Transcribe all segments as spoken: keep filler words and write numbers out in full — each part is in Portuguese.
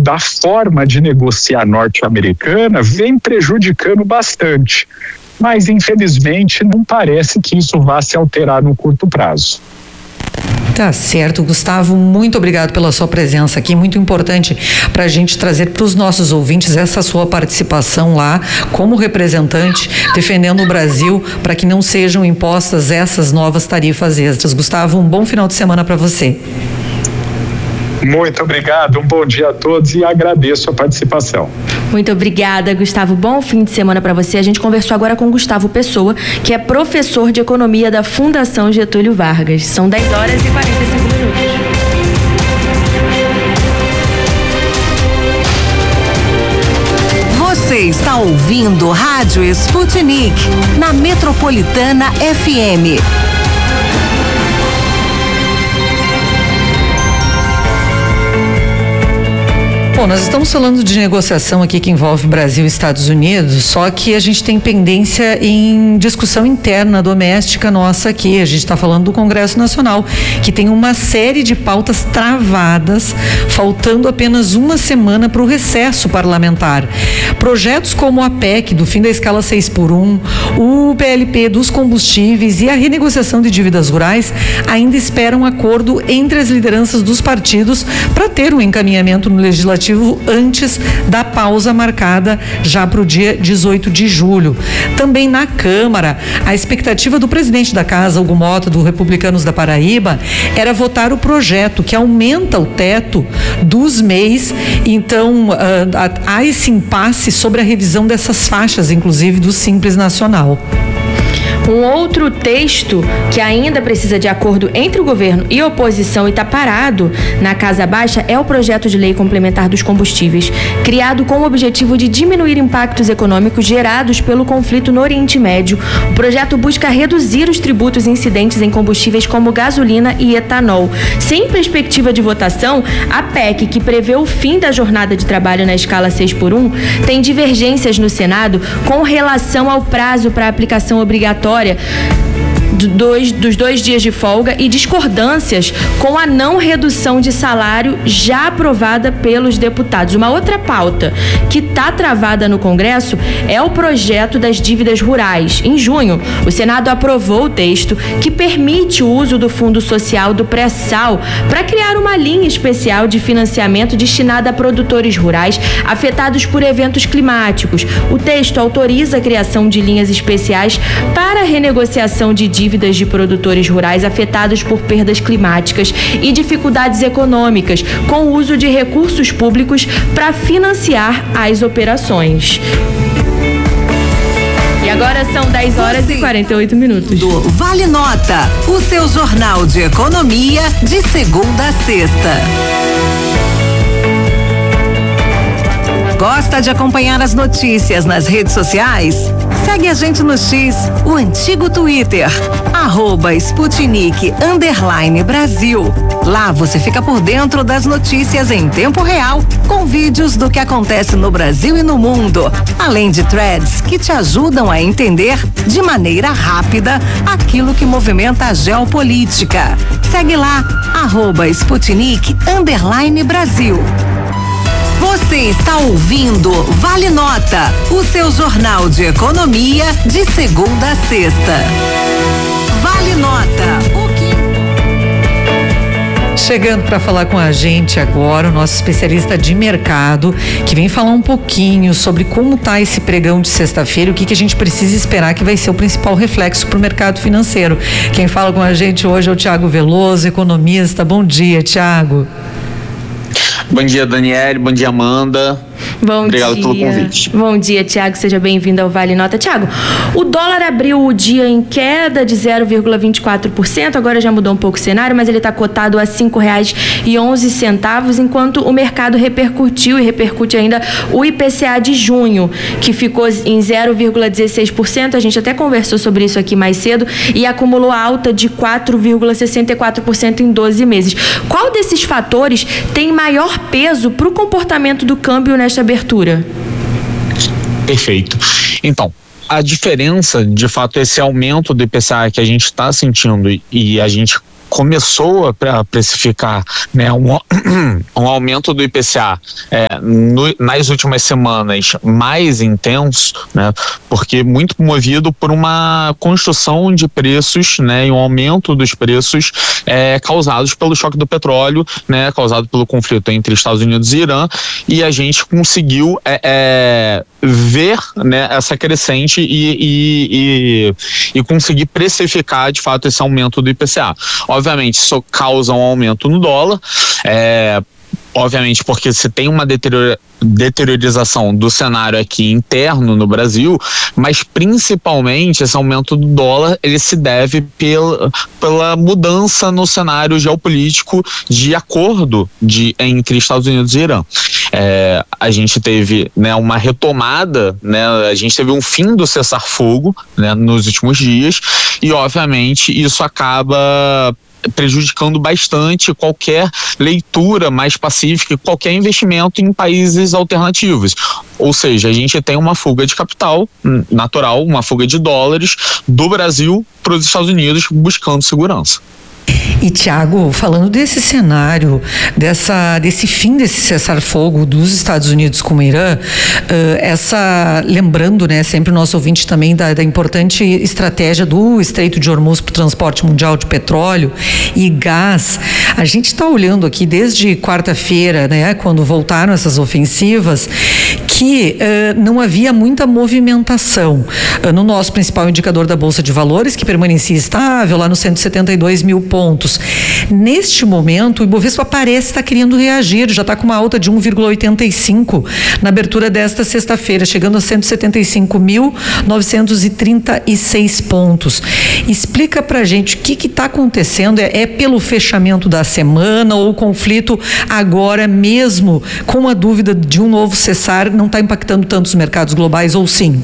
da forma de negociar norte-americana vem prejudicando bastante. Mas, infelizmente, não parece que isso vá se alterar no curto prazo. Tá certo, Gustavo, muito obrigado pela sua presença aqui, muito importante para a gente trazer para os nossos ouvintes essa sua participação lá como representante, defendendo o Brasil para que não sejam impostas essas novas tarifas extras. Gustavo, um bom final de semana para você. Muito obrigado, um bom dia a todos e agradeço a participação. Muito obrigada, Gustavo. Bom fim de semana para você. A gente conversou agora com Gustavo Pessoa, que é professor de economia da Fundação Getúlio Vargas. São dez horas e quarenta e cinco minutos. Você está ouvindo Rádio Sputnik, na Metropolitana F M. Bom, nós estamos falando de negociação aqui que envolve Brasil e Estados Unidos, só que a gente tem pendência em discussão interna doméstica nossa aqui. A gente está falando do Congresso Nacional, que tem uma série de pautas travadas, faltando apenas uma semana para o recesso parlamentar. Projetos como a P E C do fim da escala seis por um, o P L P dos combustíveis e a renegociação de dívidas rurais ainda esperam acordo entre as lideranças dos partidos para ter um encaminhamento no Legislativo antes da pausa marcada já para o dia dezoito de julho. Também na Câmara, a expectativa do presidente da Casa, Hugo Mota, do Republicanos da Paraíba, era votar o projeto que aumenta o teto dos M E Is. Então, há esse impasse sobre a revisão dessas faixas, inclusive do Simples Nacional. Um outro texto que ainda precisa de acordo entre o governo e a oposição e está parado na Casa Baixa é o projeto de lei complementar dos combustíveis, criado com o objetivo de diminuir impactos econômicos gerados pelo conflito no Oriente Médio. O projeto busca reduzir os tributos incidentes em combustíveis como gasolina e etanol. Sem perspectiva de votação, a P E C, que prevê o fim da jornada de trabalho na escala seis por um, tem divergências no Senado com relação ao prazo para aplicação obrigatória Dois, dos dois dias de folga e discordâncias com a não redução de salário já aprovada pelos deputados. Uma outra pauta que está travada no Congresso é o projeto das dívidas rurais. Em junho, o Senado aprovou o texto que permite o uso do Fundo Social do Pré-Sal para criar uma linha especial de financiamento destinada a produtores rurais afetados por eventos climáticos. O texto autoriza a criação de linhas especiais para a renegociação de dívidas dívidas de produtores rurais afetados por perdas climáticas e dificuldades econômicas, com o uso de recursos públicos para financiar as operações. E agora são dez horas e quarenta e oito minutos. Do Vale Nota, o seu jornal de economia de segunda a sexta. Gosta de acompanhar as notícias nas redes sociais? Segue a gente no X, o antigo Twitter, arroba Sputnik underline Brasil. Lá você fica por dentro das notícias em tempo real, com vídeos do que acontece no Brasil e no mundo, além de threads que te ajudam a entender de maneira rápida aquilo que movimenta a geopolítica. Segue lá, arroba Sputnik underline Brasil. Você está ouvindo Vale Nota, o seu jornal de economia de segunda a sexta. Vale Nota, o que... Chegando para falar com a gente agora, o nosso especialista de mercado, que vem falar um pouquinho sobre como está esse pregão de sexta-feira, o que, que a gente precisa esperar que vai ser o principal reflexo para o mercado financeiro. Quem fala com a gente hoje é o Thiago Veloso, economista. Bom dia, Thiago. Bom dia, Daniele. Bom dia, Amanda. Bom Obrigado dia. pelo convite. Bom dia, Thiago. Seja bem-vindo ao Vale Nota. Thiago, o dólar abriu o dia em queda de zero vírgula vinte e quatro por cento, agora já mudou um pouco o cenário, mas ele está cotado a cinco reais e onze centavos, enquanto o mercado repercutiu e repercute ainda o I P C A de junho, que ficou em zero vírgula dezesseis por cento. A gente até conversou sobre isso aqui mais cedo e acumulou alta de quatro vírgula sessenta e quatro por cento em doze meses. Qual desses fatores tem maior peso para o comportamento do câmbio nesta abertura? Perfeito. Então, a diferença, de fato, esse aumento do I P C A que a gente está sentindo e a gente começou a precificar, né, um, um aumento do I P C A é, no, nas últimas semanas mais intenso, né, porque muito movido por uma construção de preços, né, e um aumento dos preços é, causados pelo choque do petróleo, né, causado pelo conflito entre Estados Unidos e Irã, e a gente conseguiu é, é, ver, né, essa crescente e, e, e, e conseguir precificar de fato esse aumento do I P C A. Obviamente isso causa um aumento no dólar, é, obviamente porque se tem uma deteriora, deteriorização do cenário aqui interno no Brasil, mas principalmente esse aumento do dólar ele se deve pela, pela mudança no cenário geopolítico de acordo de, entre Estados Unidos e Irã. É, a gente teve, né, uma retomada, né, a gente teve um fim do cessar-fogo, né, nos últimos dias, e obviamente isso acaba prejudicando bastante qualquer leitura mais pacífica e qualquer investimento em países alternativos. Ou seja, a gente tem uma fuga de capital natural, uma fuga de dólares do Brasil para os Estados Unidos buscando segurança. E Tiago, falando desse cenário, dessa, desse fim desse cessar-fogo dos Estados Unidos com o Irã, uh, essa, lembrando, né, sempre o nosso ouvinte também da, da importante estratégia do Estreito de Hormuz para o transporte mundial de petróleo e gás, a gente está olhando aqui desde quarta-feira, né, quando voltaram essas ofensivas, que uh, não havia muita movimentação uh, no nosso principal indicador da Bolsa de Valores, que permanecia estável lá nos cento e setenta e dois mil pontos. Neste momento, o Ibovespa parece estar querendo reagir, já está com uma alta de um vírgula oitenta e cinco na abertura desta sexta-feira, chegando a cento e setenta e cinco mil novecentos e trinta e seis pontos. Explica pra gente o que está acontecendo, é, é pelo fechamento da semana ou o conflito agora mesmo, com a dúvida de um novo cessar, não está impactando tanto os mercados globais ou sim?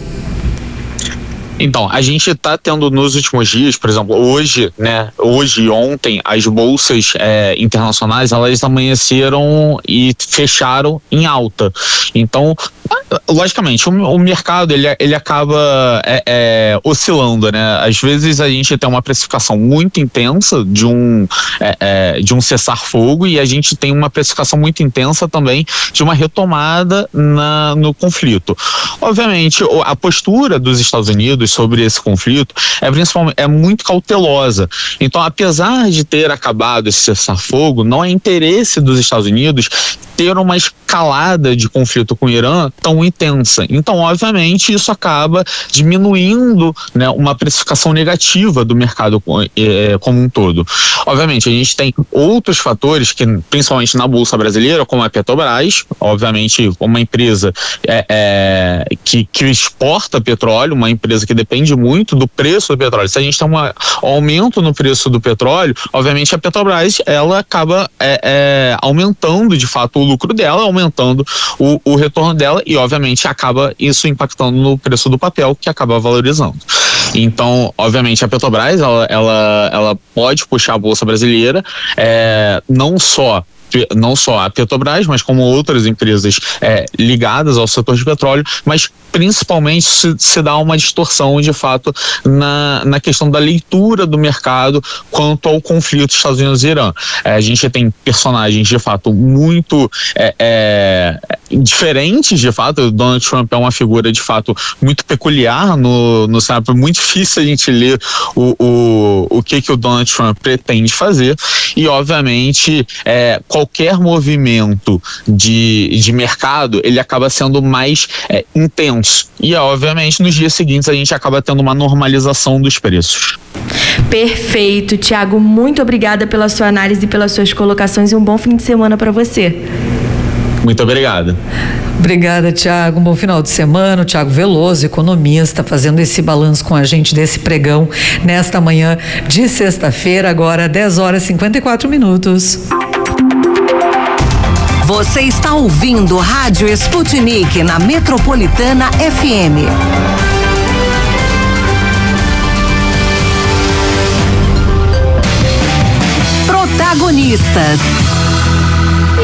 Então, a gente está tendo nos últimos dias, por exemplo, hoje, né, hoje e ontem, as bolsas é, internacionais, elas amanheceram e fecharam em alta. Então, logicamente, o, o mercado, ele, ele acaba é, é, oscilando, né? Às vezes a gente tem uma precificação muito intensa de um, é, é, de um cessar-fogo e a gente tem uma precificação muito intensa também de uma retomada na, no conflito. Obviamente, a postura dos Estados Unidos sobre esse conflito é principalmente é muito cautelosa. Então, apesar de ter acabado esse cessar-fogo, não é interesse dos Estados Unidos ter uma escalada de conflito com o Irã tão intensa. Então, obviamente, isso acaba diminuindo, né, uma precificação negativa do mercado eh, como um todo. Obviamente, a gente tem outros fatores que, principalmente na Bolsa Brasileira, como a Petrobras, obviamente, uma empresa é, é, que, que exporta petróleo, uma empresa que depende muito do preço do petróleo. Se a gente tem um aumento no preço do petróleo, obviamente a Petrobras, ela acaba é, é, aumentando, de fato, o lucro dela, aumentando o, o retorno dela e, obviamente, acaba isso impactando no preço do papel, que acaba valorizando. Então, obviamente, a Petrobras, ela, ela, ela pode puxar a Bolsa Brasileira, é, não só não só a Petrobras, mas como outras empresas é, ligadas ao setor de petróleo, mas principalmente se, se dá uma distorção de fato na, na questão da leitura do mercado quanto ao conflito Estados Unidos e Irã. É, a gente tem personagens de fato muito é, é, diferentes, de fato. O Donald Trump é uma figura de fato muito peculiar no, no cenário, é muito difícil a gente ler o, o, o que, que o Donald Trump pretende fazer e, obviamente, é, qualquer movimento de, de mercado, ele acaba sendo mais é, intenso. E, obviamente, nos dias seguintes a gente acaba tendo uma normalização dos preços. Perfeito, Tiago. Muito obrigada pela sua análise e pelas suas colocações e um bom fim de semana para você. Muito obrigado. Obrigada, Tiago. Um bom final de semana. O Tiago Veloso, economista, fazendo esse balanço com a gente desse pregão nesta manhã de sexta-feira, agora dez horas e cinquenta e quatro minutos. Você está ouvindo Rádio Sputnik na Metropolitana F M. Protagonistas.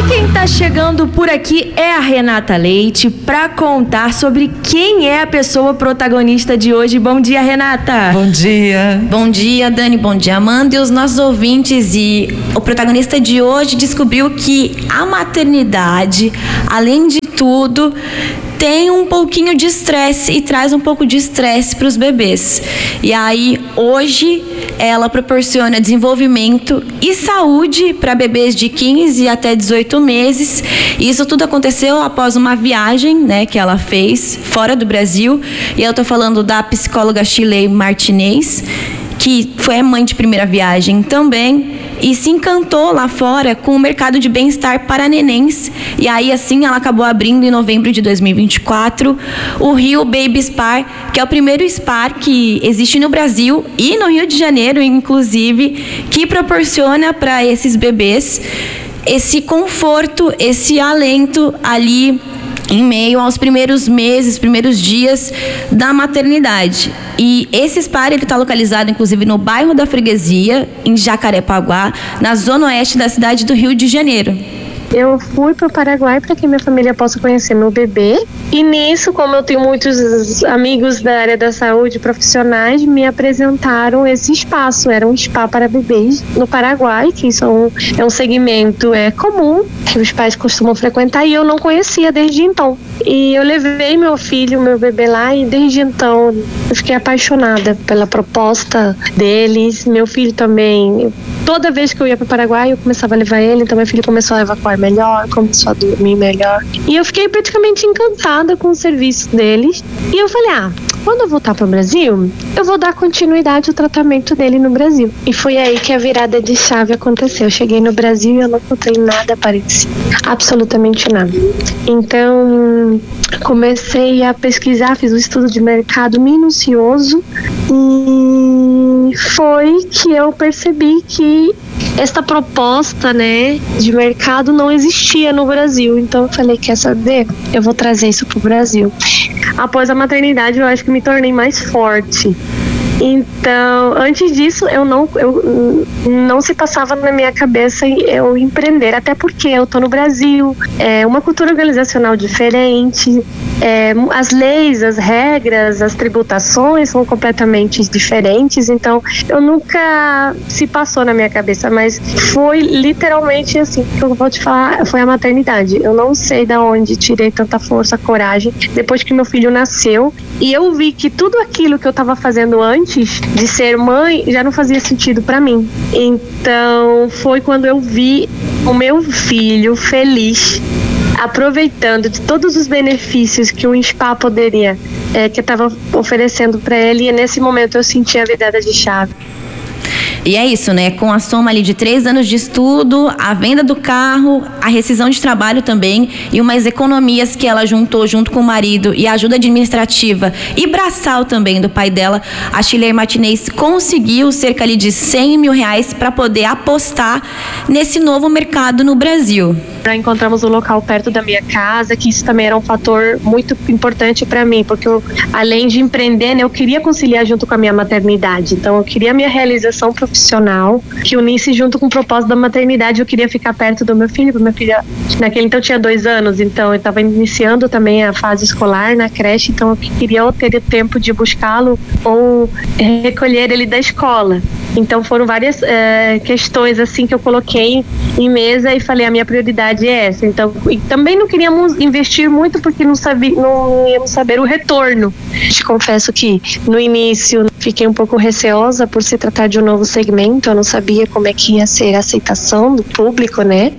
Quem está chegando por aqui é a Renata Leite para contar sobre quem é a pessoa protagonista de hoje. Bom dia, Renata. Bom dia. Bom dia, Dani. Bom dia, Amanda e os nossos ouvintes. E o protagonista de hoje descobriu que a maternidade, além de tudo, tem um pouquinho de estresse e traz um pouco de estresse para os bebês. E aí, hoje, ela proporciona desenvolvimento e saúde para bebês de quinze até dezoito meses. E isso tudo aconteceu após uma viagem, né, que ela fez fora do Brasil. E eu estou falando da psicóloga Shirley Martinez, que foi mãe de primeira viagem também e se encantou lá fora com o mercado de bem-estar para nenéns. E aí, assim, ela acabou abrindo em novembro de dois mil e vinte e quatro o Rio Baby Spa, que é o primeiro spa que existe no Brasil e no Rio de Janeiro, inclusive, que proporciona para esses bebês esse conforto, esse alento ali em meio aos primeiros meses, primeiros dias da maternidade. E esse spa, ele está localizado, inclusive, no bairro da Freguesia, em Jacarepaguá, na zona oeste da cidade do Rio de Janeiro. Eu fui para o Paraguai para que minha família possa conhecer meu bebê. E nisso, como eu tenho muitos amigos da área da saúde, profissionais, me apresentaram esse espaço. Era um spa para bebês no Paraguai, que isso é um, é um segmento é, comum, que os pais costumam frequentar, e eu não conhecia desde então. E eu levei meu filho, meu bebê lá, e desde então eu fiquei apaixonada pela proposta deles. Meu filho também, toda vez que eu ia para o Paraguai, eu começava a levar ele, então meu filho começou a evacuar melhor, começou a dormir melhor. E eu fiquei praticamente encantada com o serviço deles. E eu falei, ah, quando eu voltar para o Brasil, eu vou dar continuidade ao tratamento dele no Brasil. E foi aí que a virada de chave aconteceu. Eu cheguei no Brasil e eu não encontrei nada parecido. Absolutamente nada. Então, comecei a pesquisar, fiz um estudo de mercado minucioso e foi que eu percebi que essa proposta, né, de mercado não existia no Brasil. Então eu falei, quer saber? Eu vou trazer isso pro Brasil. Após a maternidade, eu acho que me tornei mais forte. Então, antes disso, eu não, eu, não se passava na minha cabeça eu empreender, até porque eu tô no Brasil, é uma cultura organizacional diferente, é, as leis, as regras, as tributações são completamente diferentes, então eu nunca se passou na minha cabeça, mas foi literalmente assim, que eu vou te falar, foi a maternidade. Eu não sei de onde tirei tanta força, coragem, depois que meu filho nasceu, e eu vi que tudo aquilo que eu estava fazendo antes de ser mãe já não fazia sentido para mim. Então foi quando eu vi o meu filho feliz, aproveitando de todos os benefícios que um spa poderia, é, que eu estava oferecendo para ele, e nesse momento eu senti a virada de chave. E é isso, né? Com a soma ali de três anos de estudo, a venda do carro, a rescisão de trabalho também e umas economias que ela juntou junto com o marido e a ajuda administrativa e braçal também do pai dela, a Shirley Martinez conseguiu cerca ali de cem mil reais para poder apostar nesse novo mercado no Brasil. Já encontramos um local perto da minha casa, que isso também era um fator muito importante para mim, porque eu, além de empreender, né, eu queria conciliar junto com a minha maternidade. Então eu queria a minha realização profissional, que unisse junto com o propósito da maternidade. Eu queria ficar perto do meu filho, meu filho naquele então tinha dois anos, então eu estava iniciando também a fase escolar na creche, então eu queria ou ter tempo de buscá-lo ou recolher ele da escola. Então foram várias é, questões assim que eu coloquei em mesa e falei, a minha prioridade é essa. Então, e também não queríamos investir muito porque não, sabia, não íamos saber o retorno. Te confesso que no início fiquei um pouco receosa por se tratar de um novo segmento, eu não sabia como é que ia ser a aceitação do público, né?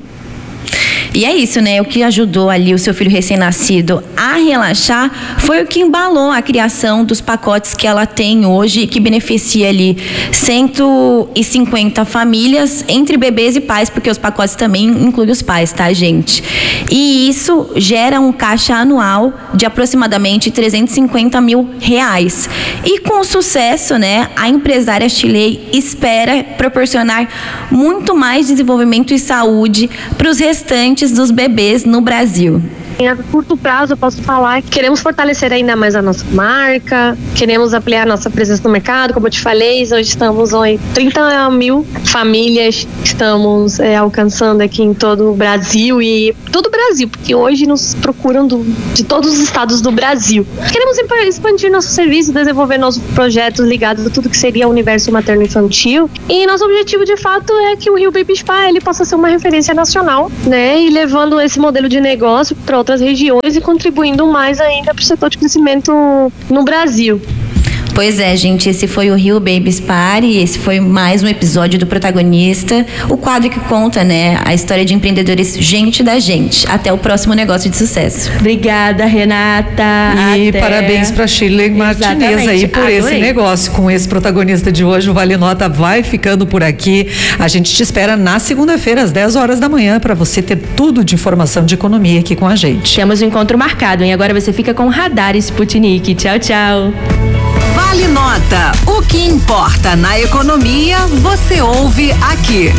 E é isso, né? O que ajudou ali o seu filho recém-nascido a relaxar foi o que embalou a criação dos pacotes que ela tem hoje, que beneficia ali cento e cinquenta famílias entre bebês e pais, porque os pacotes também incluem os pais, tá, gente? E isso gera um caixa anual de aproximadamente trezentos e cinquenta mil reais. E com o sucesso, né, a empresária Shirley espera proporcionar muito mais desenvolvimento e saúde para os restantes dos bebês no Brasil. A curto prazo, eu posso falar que queremos fortalecer ainda mais a nossa marca, queremos ampliar nossa presença no mercado, como eu te falei, hoje estamos em trinta mil famílias, estamos é, alcançando aqui em todo o Brasil e todo o Brasil, porque hoje nos procuram do, de todos os estados do Brasil. Queremos expandir nosso serviço, desenvolver nossos projetos ligados a tudo que seria o universo materno-infantil, e nosso objetivo de fato é que o Rio Baby Spa ele possa ser uma referência nacional, né, e levando esse modelo de negócio para outras regiões e contribuindo mais ainda para o setor de crescimento no Brasil. Pois é, gente, esse foi o Rio Baby Spa e esse foi mais um episódio do Protagonista, o quadro que conta, né, a história de empreendedores gente da gente. Até o próximo negócio de sucesso. Obrigada, Renata. E Até. parabéns para Shirley Martinez aí por Adorei. esse negócio. Com esse protagonista de hoje, o Vale Nota vai ficando por aqui. A gente te espera na segunda-feira, às dez horas da manhã, para você ter tudo de informação de economia aqui com a gente. Temos um encontro marcado, hein? Agora você fica com o Radar Sputnik. Tchau, tchau. Vale Nota. O que importa na economia, você ouve aqui.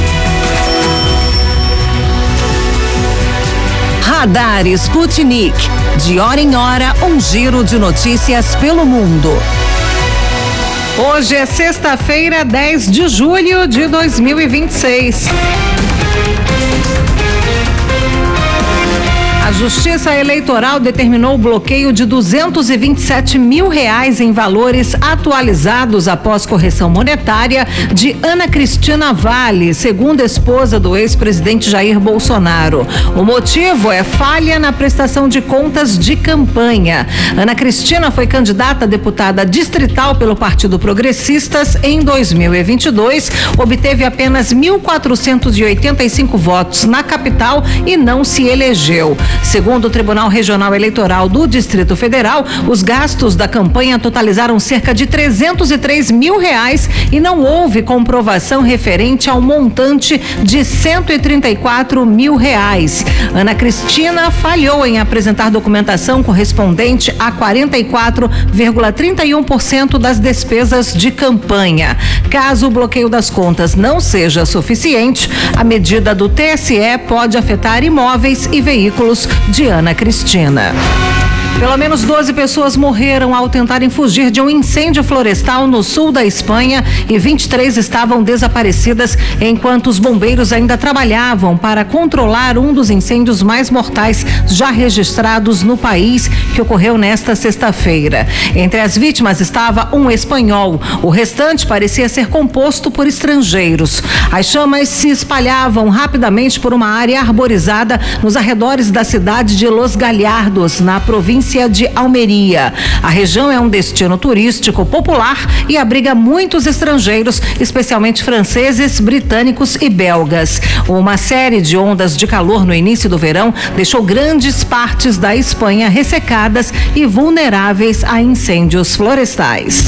Radar Sputnik. De hora em hora, um giro de notícias pelo mundo. Hoje é sexta-feira, dez de julho de dois mil e vinte e seis. A Justiça Eleitoral determinou o bloqueio de duzentos e vinte e sete mil reais em valores atualizados após correção monetária de Ana Cristina Vale, segunda esposa do ex-presidente Jair Bolsonaro. O motivo é falha na prestação de contas de campanha. Ana Cristina foi candidata a deputada distrital pelo Partido Progressistas em dois mil e vinte e dois, obteve apenas mil quatrocentos e oitenta e cinco votos na capital e não se elegeu. Segundo o Tribunal Regional Eleitoral do Distrito Federal, os gastos da campanha totalizaram cerca de trezentos e três mil reais e não houve comprovação referente ao montante de cento e trinta e quatro mil reais. Ana Cristina falhou em apresentar documentação correspondente a quarenta e quatro vírgula trinta e um por cento das despesas de campanha. Caso o bloqueio das contas não seja suficiente, a medida do T S E pode afetar imóveis e veículos de Ana Cristina. Pelo menos doze pessoas morreram ao tentarem fugir de um incêndio florestal no sul da Espanha e vinte e três estavam desaparecidas enquanto os bombeiros ainda trabalhavam para controlar um dos incêndios mais mortais já registrados no país, que ocorreu nesta sexta-feira. Entre as vítimas estava um espanhol. O restante parecia ser composto por estrangeiros. As chamas se espalhavam rapidamente por uma área arborizada nos arredores da cidade de Los Gallardos, na província de Almeria. A região é um destino turístico popular e abriga muitos estrangeiros, especialmente franceses, britânicos e belgas. Uma série de ondas de calor no início do verão deixou grandes partes da Espanha ressecadas e vulneráveis a incêndios florestais.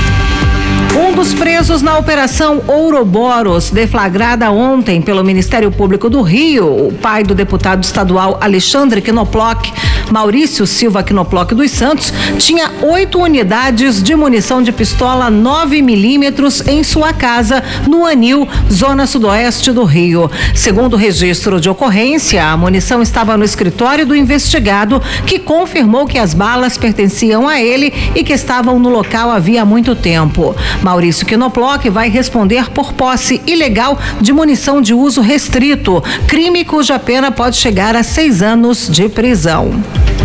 Um dos presos na Operação Ouroboros, deflagrada ontem pelo Ministério Público do Rio, o pai do deputado estadual Alexandre Knoploch, Maurício Silva Knoploch dos Santos, tinha oito unidades de munição de pistola nove milímetros em sua casa, no Anil, zona sudoeste do Rio. Segundo o registro de ocorrência, a munição estava no escritório do investigado, que confirmou que as balas pertenciam a ele e que estavam no local havia muito tempo. Maurício Knoploch vai responder por posse ilegal de munição de uso restrito, crime cuja pena pode chegar a seis anos de prisão.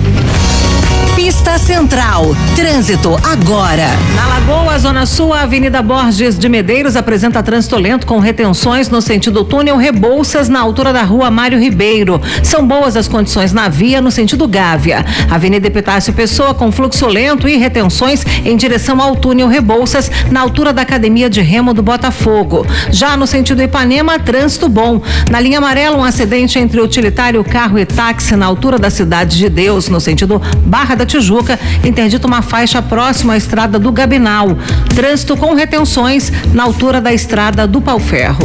Pista Central. Trânsito agora. Na Lagoa, Zona Sul, a Avenida Borges de Medeiros apresenta trânsito lento com retenções no sentido túnel Rebouças, na altura da rua Mário Ribeiro. São boas as condições na via no sentido Gávea. Avenida Epitácio Pessoa com fluxo lento e retenções em direção ao túnel Rebouças, na altura da Academia de Remo do Botafogo. Já no sentido Ipanema, trânsito bom. Na linha amarela, um acidente entre utilitário, carro e táxi na altura da Cidade de Deus, no sentido Barra da Tijuca, interdita uma faixa próxima à estrada do Gabinal. Trânsito com retenções na altura da estrada do Pau-Ferro.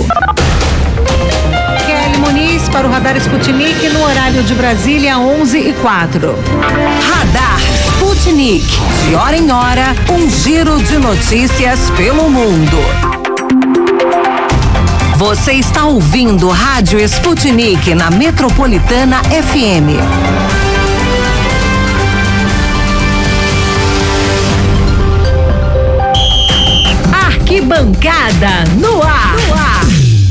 Kelly Muniz para o Radar Sputnik no horário de Brasília, onze e quatro. Radar Sputnik. De hora em hora, um giro de notícias pelo mundo. Você está ouvindo Rádio Sputnik na Metropolitana F M. Arquibancada no ar. No ar.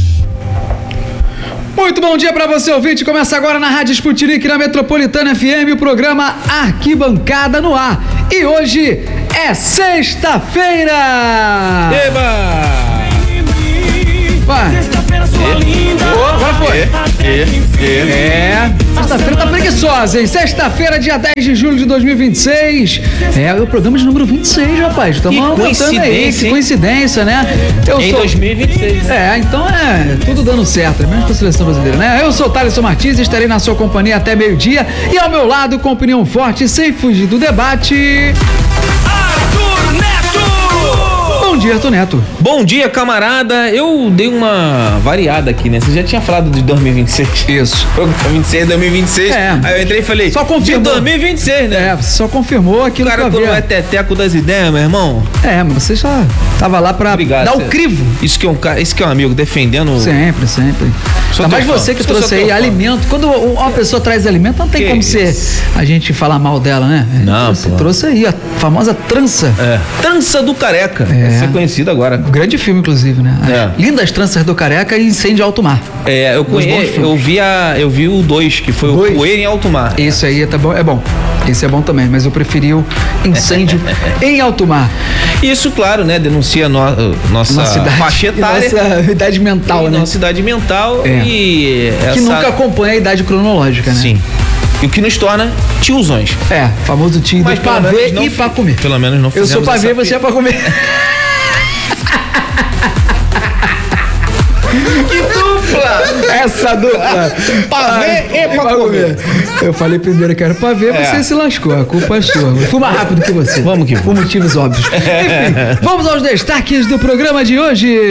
Muito bom dia pra você, ouvinte. Começa agora na Rádio Sputnik, na Metropolitana F M, o programa Arquibancada no ar. E hoje é sexta-feira. Eba! Vai. Oh, agora foi. É, é, é. Sexta-feira tá preguiçosa, hein? Sexta-feira, dia dez de julho de dois mil e vinte e seis. É o programa de número vinte e seis, rapaz. Estamos contando aí. Que coincidência, né? Eu em sou... dois mil e vinte e seis. É, então é tudo dando certo, é mesmo com a seleção brasileira, né? Eu sou o Thaleson Martins e estarei na sua companhia até meio-dia. E ao meu lado, com opinião forte, sem fugir do debate... Bom dia, Arthur Neto. Bom dia, camarada. Eu dei uma variada aqui, né? Você já tinha falado de dois mil e vinte e seis. Isso. vinte e seis, dois mil e vinte e seis. É. Aí eu entrei e falei, só confirmou. De dois mil e vinte e seis, né? É, só confirmou aquilo que eu vi. O cara é teteco das ideias, meu irmão. É, mas você já tava lá pra Obrigado, dar você... o crivo. Isso que é um cara, isso que é um amigo defendendo. Sempre, sempre. Tá mais você que Sou trouxe aí alimento. Quando uma pessoa traz alimento, não tem que como ser a gente falar mal dela, né? Não, você pô. trouxe aí a famosa trança. É. Trança do Careca. É. Vai ser conhecida agora. Grande filme, inclusive, né? É. Lindas Tranças do Careca e Incêndio em Alto Mar. É, eu conheço, eu vi a, eu vi o dois, que foi dois. O Poeira em Alto Mar. Esse aí tá bom, é bom. Esse é bom também, mas eu preferi o Incêndio em Alto Mar. Isso, claro, né? Denuncia no, nossa, nossa idade, faixa etária. Nossa idade mental, né? Nossa idade mental é. e... Que essa... nunca acompanha a idade cronológica, né? Sim. E o que nos torna tiozões. É, famoso tio do pavê e pra comer. Pelo menos não fizemos. Eu sou pavê, você é pra comer. Que dupla! Essa dupla! Pavê e pra comer. Eu falei primeiro que era pavê, é. Você se lascou, a culpa é sua. Fui mais rápido que você. Vamos que por motivos óbvios. Enfim, vamos aos destaques do programa de hoje.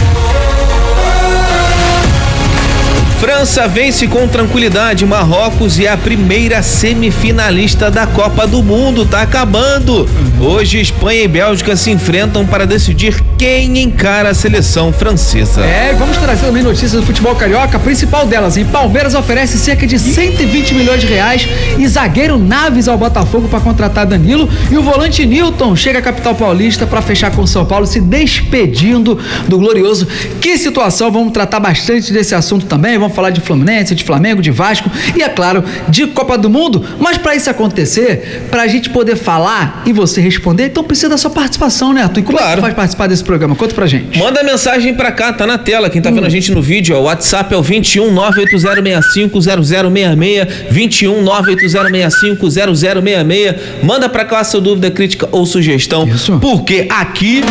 França vence com tranquilidade Marrocos e é a primeira semifinalista da Copa do Mundo. Tá acabando. Hoje Espanha e Bélgica se enfrentam para decidir quem encara a seleção francesa. É, vamos trazer também notícias do futebol carioca. A principal delas, em Palmeiras oferece cerca de cento e vinte milhões de reais e zagueiro Naves ao Botafogo para contratar Danilo, e o volante Nilton chega à capital paulista para fechar com o São Paulo, se despedindo do glorioso. Que situação, vamos tratar bastante desse assunto também. Vamos falar de Fluminense, de Flamengo, de Vasco e, é claro, de Copa do Mundo. Mas para isso acontecer, para a gente poder falar e você responder, então precisa da sua participação, né, Arthur? E como claro. é que faz participar desse programa? Conta pra gente. Manda mensagem pra cá, tá na tela. Quem tá hum. vendo a gente no vídeo, ó, o WhatsApp é o vinte e um, nove oito zero seis cinco, zero zero seis seis, vinte e um, nove oito zero seis cinco, zero zero seis seis. Manda pra cá a sua dúvida, crítica ou sugestão. Isso. Porque aqui...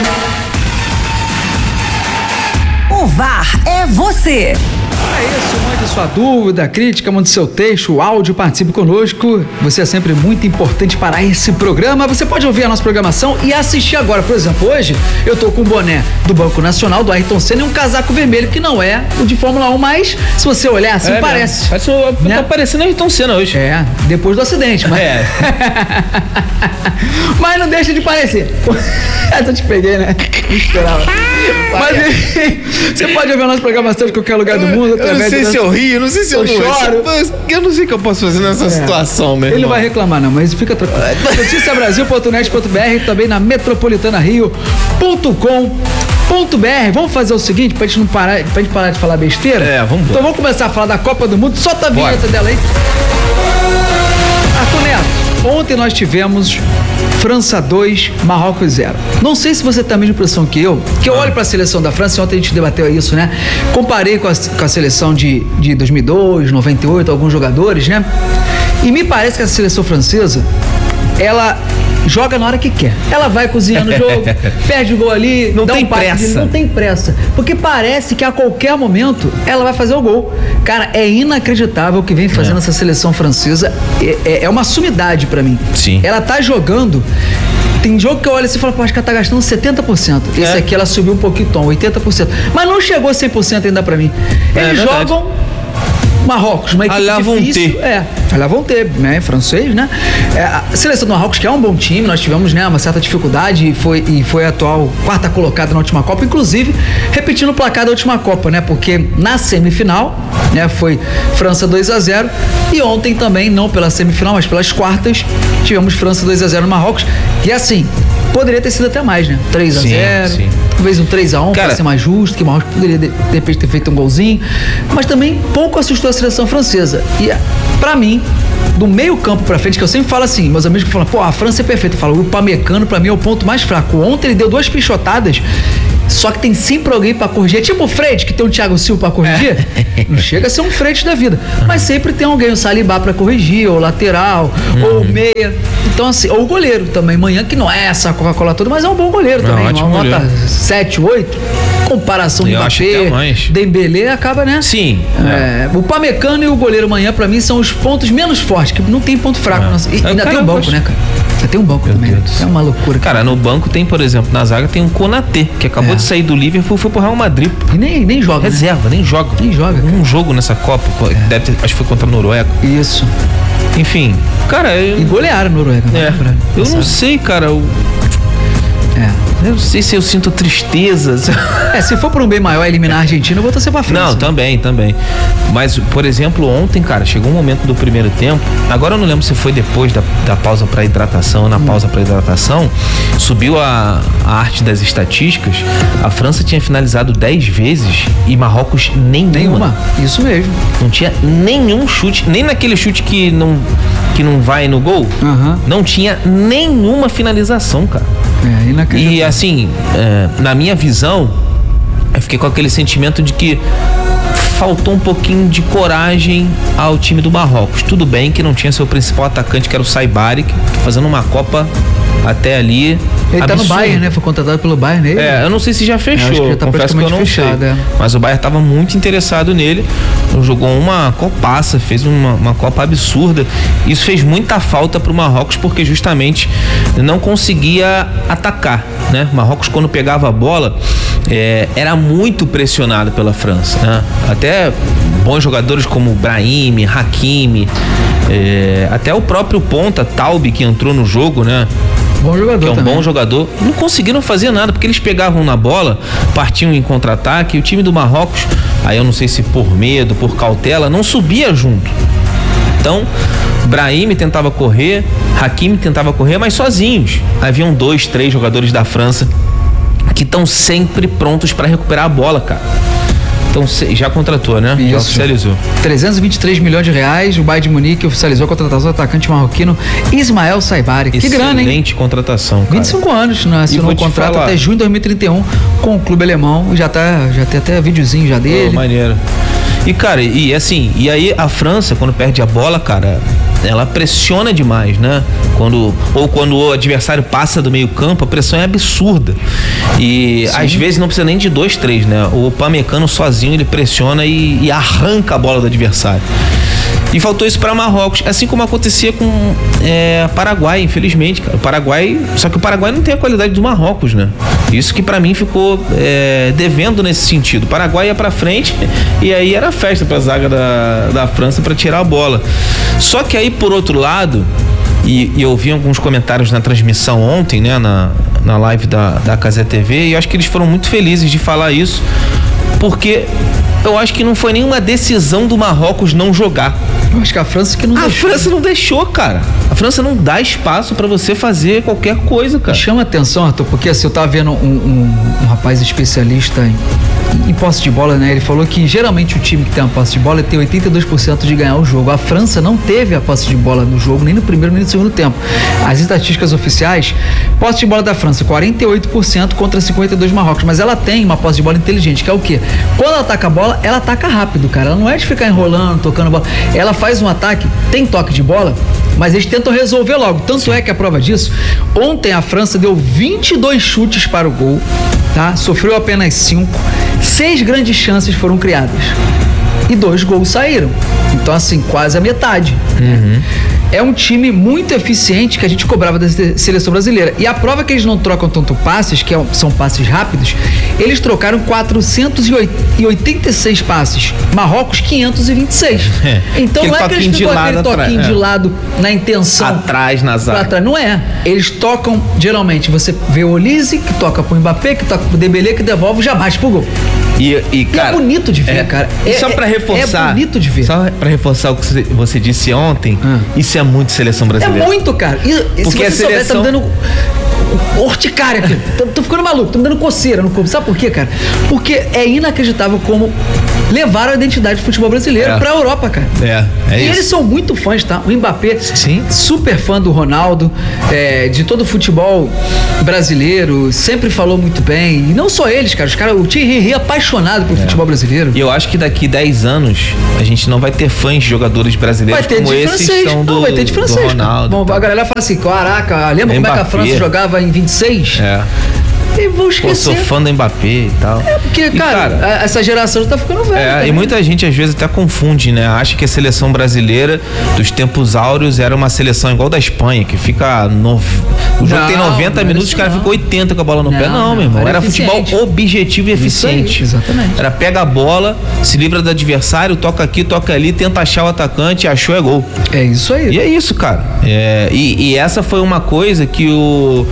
O V A R é você. É isso, mande sua dúvida, crítica, mande seu texto, áudio, participe conosco. Você é sempre muito importante para esse programa. Você pode ouvir a nossa programação e assistir agora. Por exemplo, hoje eu tô com o boné do Banco Nacional, do Ayrton Senna, e um casaco vermelho, que não é o de Fórmula um, mas se você olhar assim, é, parece. Parece né? Tá parecendo Ayrton Senna hoje. É, depois do acidente, mas... É. Mas não deixa de parecer. Eu te peguei, né? Não esperava. Mas você pode ouvir a nossa programação de qualquer lugar do mundo. Eu não sei se eu rio, não sei se eu, eu choro. Eu não sei o que eu posso fazer nessa é. situação mesmo. Ele não vai reclamar não, mas fica tranquilo. notícia brasil ponto net ponto b r, também na metropolitana rio ponto com ponto b r. Vamos fazer o seguinte, pra gente não parar, pra gente parar de falar besteira? É, vamos. Então vamos começar a falar da Copa do Mundo. Solta a vinheta Bora. dela aí. Arthur Neto, ontem nós tivemos França dois, Marrocos zero. Não sei se você tem a mesma impressão que eu, que eu olho para a seleção da França, ontem a gente debateu isso, né? Comparei com a, com a seleção de, de dois mil e dois, noventa e oito, alguns jogadores, né? E me parece que a seleção francesa, ela joga na hora que quer. Ela vai cozinhando o jogo, perde o gol ali, não dá tem um passe, pressa. Não tem pressa. Porque parece que a qualquer momento ela vai fazer o gol. Cara, é inacreditável o que vem fazendo é. essa seleção francesa. É, é, é uma sumidade pra mim. Sim. Ela tá jogando. Tem jogo que eu olho assim e falo, pô, acho que ela tá gastando setenta por cento. Esse é. aqui ela subiu um pouquinho tom, oitenta por cento. Mas não chegou a cem por cento ainda pra mim. Eles é jogam Marrocos, uma equipe difícil. É, lá vão ter, né? Francês, né? É, a seleção do Marrocos, que é um bom time, nós tivemos, né, uma certa dificuldade e foi, e foi a atual quarta colocada na última Copa, inclusive repetindo o placar da última Copa, né? Porque na semifinal, né, foi França dois a zero e ontem também, não pela semifinal, mas pelas quartas, tivemos França dois a zero no Marrocos. E assim, poderia ter sido até mais, né? três a zero. Sim, sim. talvez um três a um para ser mais justo, que o Marrocos poderia de, de repente ter feito um golzinho, mas também pouco assustou a seleção francesa. E pra mim, do meio campo pra frente, que eu sempre falo assim, meus amigos falam, pô, a França é perfeita, eu falo, o Upamecano pra mim é o ponto mais fraco. Ontem ele deu duas pichotadas, só que tem sempre alguém pra corrigir. É tipo o Fred, que tem o Thiago Silva pra corrigir. É. Não chega a ser um Fred da vida. Mas sempre tem alguém, o Saliba pra corrigir, ou lateral, uhum. ou meia. Então, assim, ou o goleiro também. Manhã, que não é essa Coca-Cola toda, mas é um bom goleiro é também. Uma goleiro. Nota sete, oito. Comparação de Mbappé, Dembélé, acaba, né? Sim. É, é. O Pamecano e o goleiro Manhã, pra mim, são os pontos menos fortes, que não tem ponto fraco. É. E ainda tem um banco, gosto. né, cara? Ainda tem um banco Meu também. Deus. É uma loucura. Cara. cara, no banco tem, por exemplo, na zaga tem um Konaté, que acabou é. de sair do Liverpool, foi pro Real Madrid. E nem, nem joga. Reserva, né? nem joga. Nem joga. Um cara. jogo nessa Copa, é. deve ter, acho que foi contra a Noruega. Isso. Enfim, cara. Eu... E golearam a Noruega. É. Né? Eu não sei, cara. Eu... É. Eu não sei se eu sinto tristezas. É, se for por um bem maior eliminar a Argentina, eu vou torcer pra França. Não, também, também. Mas, por exemplo, ontem, cara, chegou um momento do primeiro tempo. Agora eu não lembro se foi depois da, da pausa pra hidratação ou na hum. pausa pra hidratação. Subiu a, a arte das estatísticas. A França tinha finalizado dez vezes e Marrocos nenhuma. Nenhuma, isso mesmo. Não tinha nenhum chute, nem naquele chute que não, que não vai no gol. Uhum. Não tinha nenhuma finalização, cara. É, inacreditável. E assim, é, na minha visão, eu fiquei com aquele sentimento de que faltou um pouquinho de coragem ao time do Marrocos. Tudo bem que não tinha seu principal atacante, que era o Saibari, fazendo uma Copa até ali. Ele absurdo. tá no Bayern, né? Foi contratado pelo Bayern nele. É, eu não sei se já fechou. Eu acho que já tá Confesso que eu não fechado, sei. É. Mas o Bayern tava muito interessado nele. Jogou uma copaça, fez uma, uma Copa absurda. Isso fez muita falta pro Marrocos, porque justamente não conseguia atacar, né? Marrocos, quando pegava a bola, é, era muito pressionado pela França, né? Até bons jogadores como Brahim, Hakimi, é, até o próprio ponta Taube, que entrou no jogo, né? Bom jogador que é um também. bom jogador, não conseguiram fazer nada, porque eles pegavam na bola, partiam em contra-ataque, e o time do Marrocos, aí eu não sei se por medo, por cautela, não subia junto. Então, Brahim tentava correr, Hakimi tentava correr, mas sozinhos. Haviam dois, três jogadores da França que estão sempre prontos para recuperar a bola, cara. Então, já contratou, né? Isso. Já oficializou. trezentos e vinte e três milhões de reais, o Bayern de Munique oficializou a contratação do atacante marroquino Ismael Saibari. Que grana, hein? Excelente contratação, cara. vinte e cinco anos, né? Assinou um contrato falar. até junho de dois mil e trinta e um com o clube alemão. Já tá, já tem até videozinho já dele. Oh, maneiro. E, cara, e assim, e aí a França, quando perde a bola, cara, ela pressiona demais, né? Quando, ou quando o adversário passa do meio campo, a pressão é absurda. E Sim. às vezes não precisa nem de dois, três, né? O Upamecano sozinho, ele pressiona e, e arranca a bola do adversário. E faltou isso para Marrocos, assim como acontecia com é, Paraguai, infelizmente, cara. O Paraguai, só que o Paraguai não tem a qualidade do Marrocos, né? Isso que para mim ficou é, devendo nesse sentido. O Paraguai ia para frente e aí era festa para a zaga da, da França para tirar a bola. Só que aí, por outro lado, e, e eu vi alguns comentários na transmissão ontem, né, na, na live da, da Cazé T V, e eu acho que eles foram muito felizes de falar isso, porque eu acho que não foi nenhuma decisão do Marrocos não jogar. Eu acho que a França que não a deixou. A França não deixou, cara. A França não dá espaço pra você fazer qualquer coisa, cara. Chama atenção, Arthur, porque assim, eu tava vendo um, um, um rapaz especialista em, em posse de bola, né? Ele falou que geralmente o time que tem a posse de bola tem oitenta e dois por cento de ganhar o jogo. A França não teve a posse de bola no jogo, nem no primeiro nem no segundo tempo. As estatísticas oficiais, posse de bola da França, quarenta e oito por cento contra cinquenta e dois por cento do Marrocos. Mas ela tem uma posse de bola inteligente, que é o quê? Quando ela ataca a bola, ela ataca rápido, cara. Ela não é de ficar enrolando, tocando bola. Ela faz um ataque, tem toque de bola, mas eles tentam resolver logo. Tanto é que a prova disso, ontem a França deu vinte e dois chutes para o gol, tá? Sofreu apenas cinco. Seis grandes chances foram criadas e dois gols saíram. Então, assim, quase a metade. Uhum. É um time muito eficiente que a gente cobrava da seleção brasileira. E a prova que eles não trocam tanto passes, que são passes rápidos, eles trocaram quatrocentos e oitenta e seis passes. Marrocos, quinhentos e vinte e seis. É. Então não é que eles ficam aquele toquinho atrás, de é. lado na intenção. Atrás, na zaga. Atrás. Não é. Eles tocam, geralmente, você vê o Olise, que toca pro Mbappé, que toca pro Dembélé, que devolve, já bate pro gol. E, e, cara, e é bonito de ver, é, cara. E é, só pra reforçar. É bonito de ver. Só pra reforçar o que você, você disse ontem, ah. isso é muito seleção brasileira. É muito, cara. E, porque se você a seleção... souber, tá dando urticária aqui. Tô, tô ficando maluco, tô me dando coceira no corpo. Sabe por quê, cara? Porque é inacreditável como levaram a identidade do futebol brasileiro É. pra Europa, cara. É, é e isso. eles são muito fãs, tá? O Mbappé, Sim. super fã do Ronaldo, é, de todo o futebol brasileiro, sempre falou muito bem. E não só eles, cara. Os caras, o Thierry Henry é apaixonado pelo futebol brasileiro. E eu acho que daqui dez anos a gente não vai ter fãs de jogadores brasileiros Vai ter como de esses francês. são do, não, vai ter de do francês. cara. Ronaldo. Bom, tá? a galera fala assim, caraca, lembra como é que a Mbappé. França jogava em vinte e seis? É. E vão Pô, esquecer. sou fã do Mbappé e tal. É porque, E, cara, cara, a- essa geração tá ficando velha. É, cara. e muita gente às vezes até confunde, né? Acha que a seleção brasileira dos tempos áureos era uma seleção igual da Espanha, que fica. No... O jogo Não, tem noventa não era minutos, isso os caras não. ficam oitenta com a bola no Não, pé. Não, não, meu irmão. era Era, futebol eficiente. objetivo e Isso aí, eficiente. exatamente. Era pega a bola, se livra do adversário, toca aqui, toca ali, tenta achar o atacante, achou é gol. É isso aí. E é isso, cara. É, e, e essa foi uma coisa que o.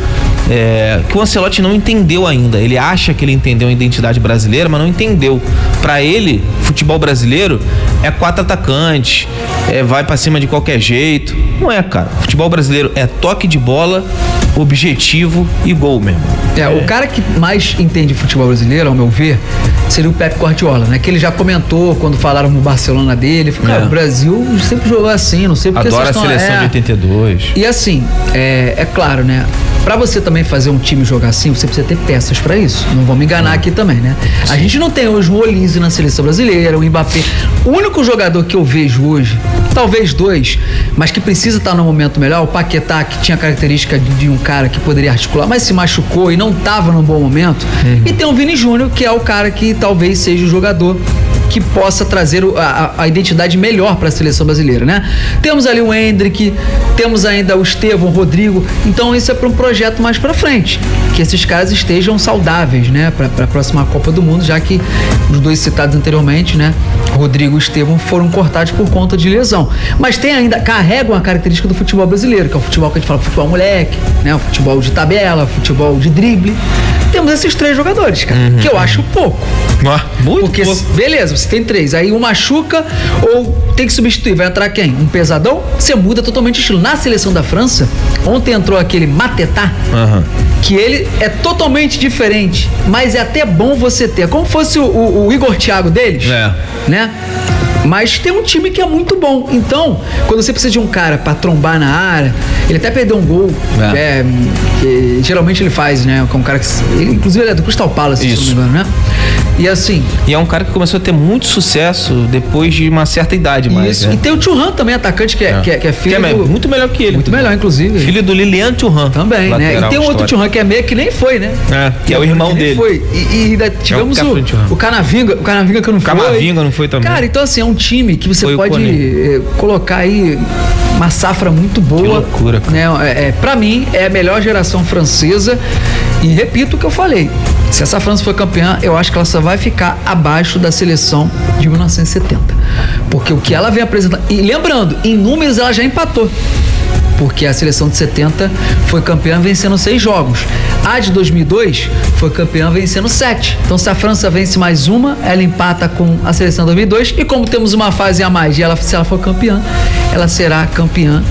É, que o Ancelotti não entendeu ainda. Ele acha que ele entendeu a identidade brasileira, mas não entendeu. Pra ele, futebol brasileiro é quatro atacantes, é, vai pra cima de qualquer jeito. Não é, cara. Futebol brasileiro é toque de bola, objetivo e gol mesmo. É, o cara que mais entende futebol brasileiro, ao meu ver, seria o Pep Guardiola, né? Que ele já comentou quando falaram no Barcelona dele. Falou, cara, É. o Brasil sempre jogou assim, não sei porque Adora a vocês estão... seleção é. de oitenta e dois. E assim, é, é claro, né? Pra você também fazer um time jogar assim, você precisa ter peças pra isso. Não vamos enganar aqui também, né? A gente não tem hoje o Olise na seleção brasileira, o Mbappé. O único jogador que eu vejo hoje, talvez dois, mas que precisa estar no momento melhor, o Paquetá, que tinha a característica de, de um cara que poderia articular, mas se machucou e não estava num bom momento. E tem o Vini Júnior, que é o cara que talvez seja o jogador que possa trazer o- a, a identidade melhor para a seleção brasileira, né? Temos ali o Hendrick, temos ainda o Estevão, o Rodrigo. Então isso é para um projeto mais para frente, que esses caras estejam saudáveis, né? Para a próxima Copa do Mundo, já que os dois citados anteriormente, né? Rodrigo e Estevão foram cortados por conta de lesão. Mas tem ainda, carregam a característica do futebol brasileiro, que é o futebol que a gente fala, futebol moleque, né? O futebol de tabela, futebol de drible. Temos esses três jogadores, cara, que eu acho pouco. Ah, muito Porque, pouco. beleza, você tem três, aí um machuca ou tem que substituir, vai entrar quem? Um pesadão? Você muda totalmente o estilo. Na seleção da França, ontem entrou aquele Matetá, Aham. que ele é totalmente diferente, mas é até bom você ter, como fosse o, o- o Igor Thiago deles, É. né? Mas tem um time que é muito bom. Então, quando você precisa de um cara pra trombar na área, ele até perdeu um gol, É. é, que geralmente ele faz, né? Com um cara que. Ele, inclusive, ele é do Crystal Palace, Isso. se não me engano, né? E assim. E é um cara que começou a ter muito sucesso depois de uma certa idade, mais. Isso. né? E tem o Thuram também, atacante, que é, É. que é, que é filho. Que é do- muito melhor que ele. Muito melhor, inclusive. Filho do Lilian Thuram. Também, né? E lateral tem um outro histórico. Thuram que é meio que nem foi, né? É, que é o irmão que nem dele. Foi. E, e ainda tivemos que é o, o Thuram. o Canavinga, o Canavinga que não foi. Camavinga não foi também. Cara, então assim, é um time que você Foi o pode Koné. eh, colocar aí uma safra muito boa. Que loucura, cara. Né? É, é, pra mim, é a melhor geração francesa. E repito o que eu falei. Se essa França for campeã, eu acho que ela só vai ficar abaixo da seleção de mil novecentos e setenta. Porque o que ela vem apresentando. E lembrando, em números ela já empatou. Porque a seleção de setenta foi campeã vencendo seis jogos. A de dois mil e dois foi campeã vencendo sete. Então, se a França vence mais uma, ela empata com a seleção de dois mil e dois. E como temos uma fase a mais e ela, se ela for campeã, ela será campeã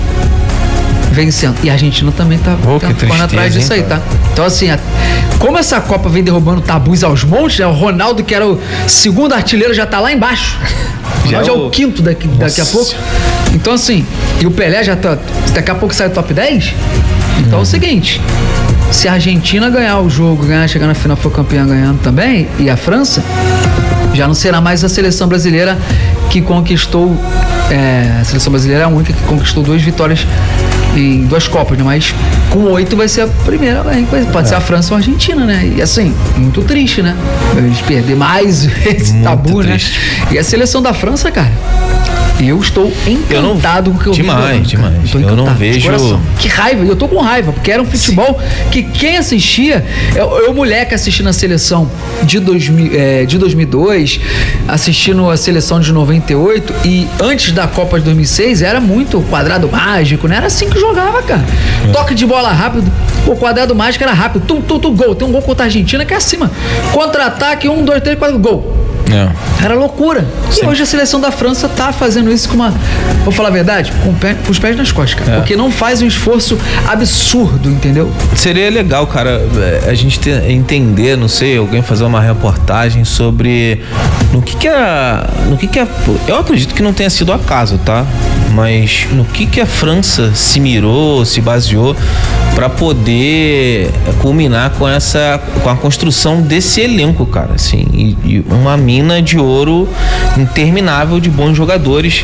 vencendo. E a Argentina também tá, Oh, tá que ficando tristeza, atrás disso hein, aí, tá? Então, assim, a- como essa Copa vem derrubando tabus aos montes, né? O Ronaldo, que era o segundo artilheiro, já tá lá embaixo. O Já Ronaldo é o- o quinto daqui, daqui a Nossa. pouco. Então, assim, e o Pelé já tá. Daqui a pouco sai o top dez. Então é o seguinte: se a Argentina ganhar o jogo, ganhar, chegar na final, for campeã ganhando também, e a França, já não será mais a seleção brasileira que conquistou. É, a seleção brasileira é a única que conquistou duas vitórias em duas Copas, né? Mas com oito vai ser a primeira, hein? Pode ser a França ou a Argentina, né? E assim, muito triste, né? A gente perder mais esse Muito tabu, triste. né? E a seleção da França, cara, eu estou encantado com o que eu vi. Demais, jogando, cara. demais. tô Eu não encantado, de vejo- coração. Que raiva, e eu tô com raiva, porque era um futebol que quem assistia, eu, eu moleque assistindo a seleção de, dois mil, é, de dois mil e dois, assistindo a seleção de noventa e oito, e antes da Copa de dois mil e seis era muito quadrado mágico, não era assim que jogava, cara. Toque de bola rápido, o quadrado mágico era rápido, tum, tum, tum, gol. Tem um gol contra a Argentina que é acima. Contra-ataque, um, dois, três, quatro, gol. É. Era loucura. Sim. E hoje a seleção da França tá fazendo isso com uma, vou falar a verdade, com, pé, com os pés nas costas, cara. É. Porque não faz um esforço absurdo, entendeu? Seria legal, cara, a gente ter, entender, não sei, alguém fazer uma reportagem sobre no que que a, no que que a, eu acredito que não tenha sido acaso, tá? Mas no que que a França se mirou, se baseou para poder culminar com essa, com a construção desse elenco, cara, assim, e, e uma mina de ouro interminável de bons jogadores.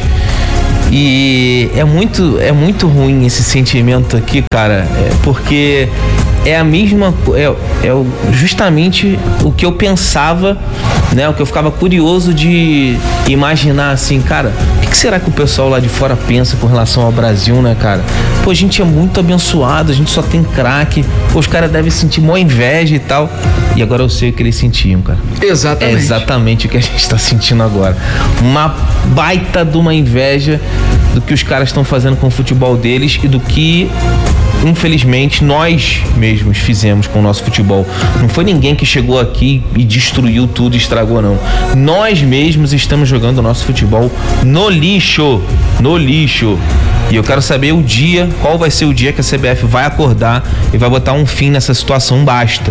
E é muito, é muito ruim esse sentimento aqui, cara, é porque é a mesma, é, é justamente o que eu pensava, né? O que eu ficava curioso de imaginar, assim, cara, o que, que será que o pessoal lá de fora pensa com relação ao Brasil, né, cara? Pô, a gente é muito abençoado, a gente só tem craque, pô, os caras devem sentir mó inveja e tal. E agora eu sei o que eles sentiam, cara. Exatamente. É exatamente o que a gente tá sentindo agora. Uma baita de uma inveja do que os caras estão fazendo com o futebol deles e do que, infelizmente, nós mesmos fizemos com o nosso futebol. Não foi ninguém que chegou aqui e destruiu tudo e estragou, não. Nós mesmos estamos jogando o nosso futebol no lixo. No lixo. E eu quero saber o dia, qual vai ser o dia que a C B F vai acordar e vai botar um fim nessa situação. Basta.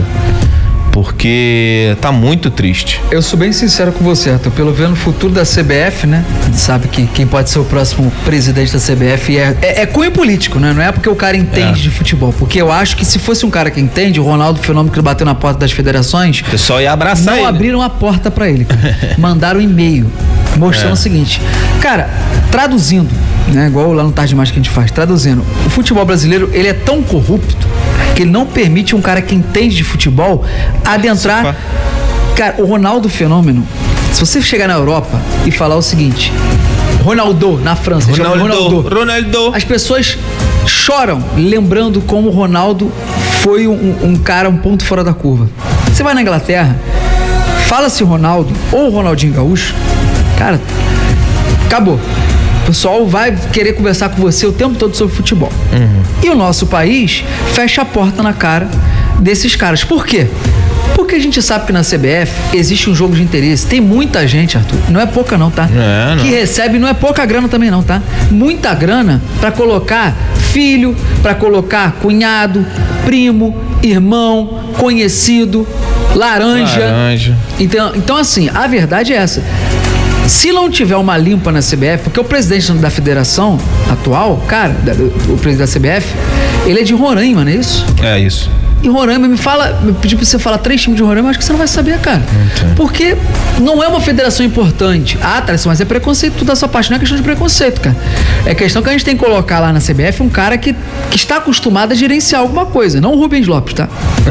Porque tá muito triste. Eu sou bem sincero com você, Arthur. Pelo ver no futuro da C B F, né? Sabe que quem pode ser o próximo presidente da C B F é, é, é cunho político, né? Não é porque o cara entende é. de futebol. Porque eu acho que se fosse um cara que entende, o Ronaldo Fenômeno que bateu na porta das federações, o pessoal ia abraçar não ele. Abriram a porta pra ele, cara. Mandaram um e-mail mostrando é. o seguinte. Cara, traduzindo, né? Igual lá no Tarde Mais que a gente faz, traduzindo. O futebol brasileiro, ele é tão corrupto que ele não permite um cara que entende de futebol adentrar. Cara, o Ronaldo Fenômeno, se você chegar na Europa e falar o seguinte, Ronaldo, na França, Ronaldo, Ronaldo, Ronaldo, as pessoas choram lembrando como o Ronaldo foi um, um cara um ponto fora da curva. Você vai na Inglaterra, fala-se Ronaldo ou Ronaldinho Gaúcho, cara, acabou. O pessoal vai querer conversar com você o tempo todo sobre futebol. Uhum. E o nosso país fecha a porta na cara desses caras. Por quê? Porque a gente sabe que na C B F existe um jogo de interesse. Tem muita gente, Arthur, não é pouca não, tá? É, não. Que recebe, não é pouca grana também não, tá? Muita grana pra colocar filho, pra colocar cunhado, primo, irmão, conhecido, laranja. Laranja. Então, então assim, a verdade é essa. Se não tiver uma limpa na C B F, porque o presidente da federação atual, cara, o presidente da C B F, ele é de Roraima, não é isso? É isso. E Roraima, me fala, me pediu pra você falar três times de Roraima, acho que você não vai saber, cara. Okay. Porque não é uma federação importante. Ah, tá, mas é preconceito tudo da sua parte, não é questão de preconceito, cara. É questão que a gente tem que colocar lá na C B F um cara que, que está acostumado a gerenciar alguma coisa, não o Rubens Lopes, tá?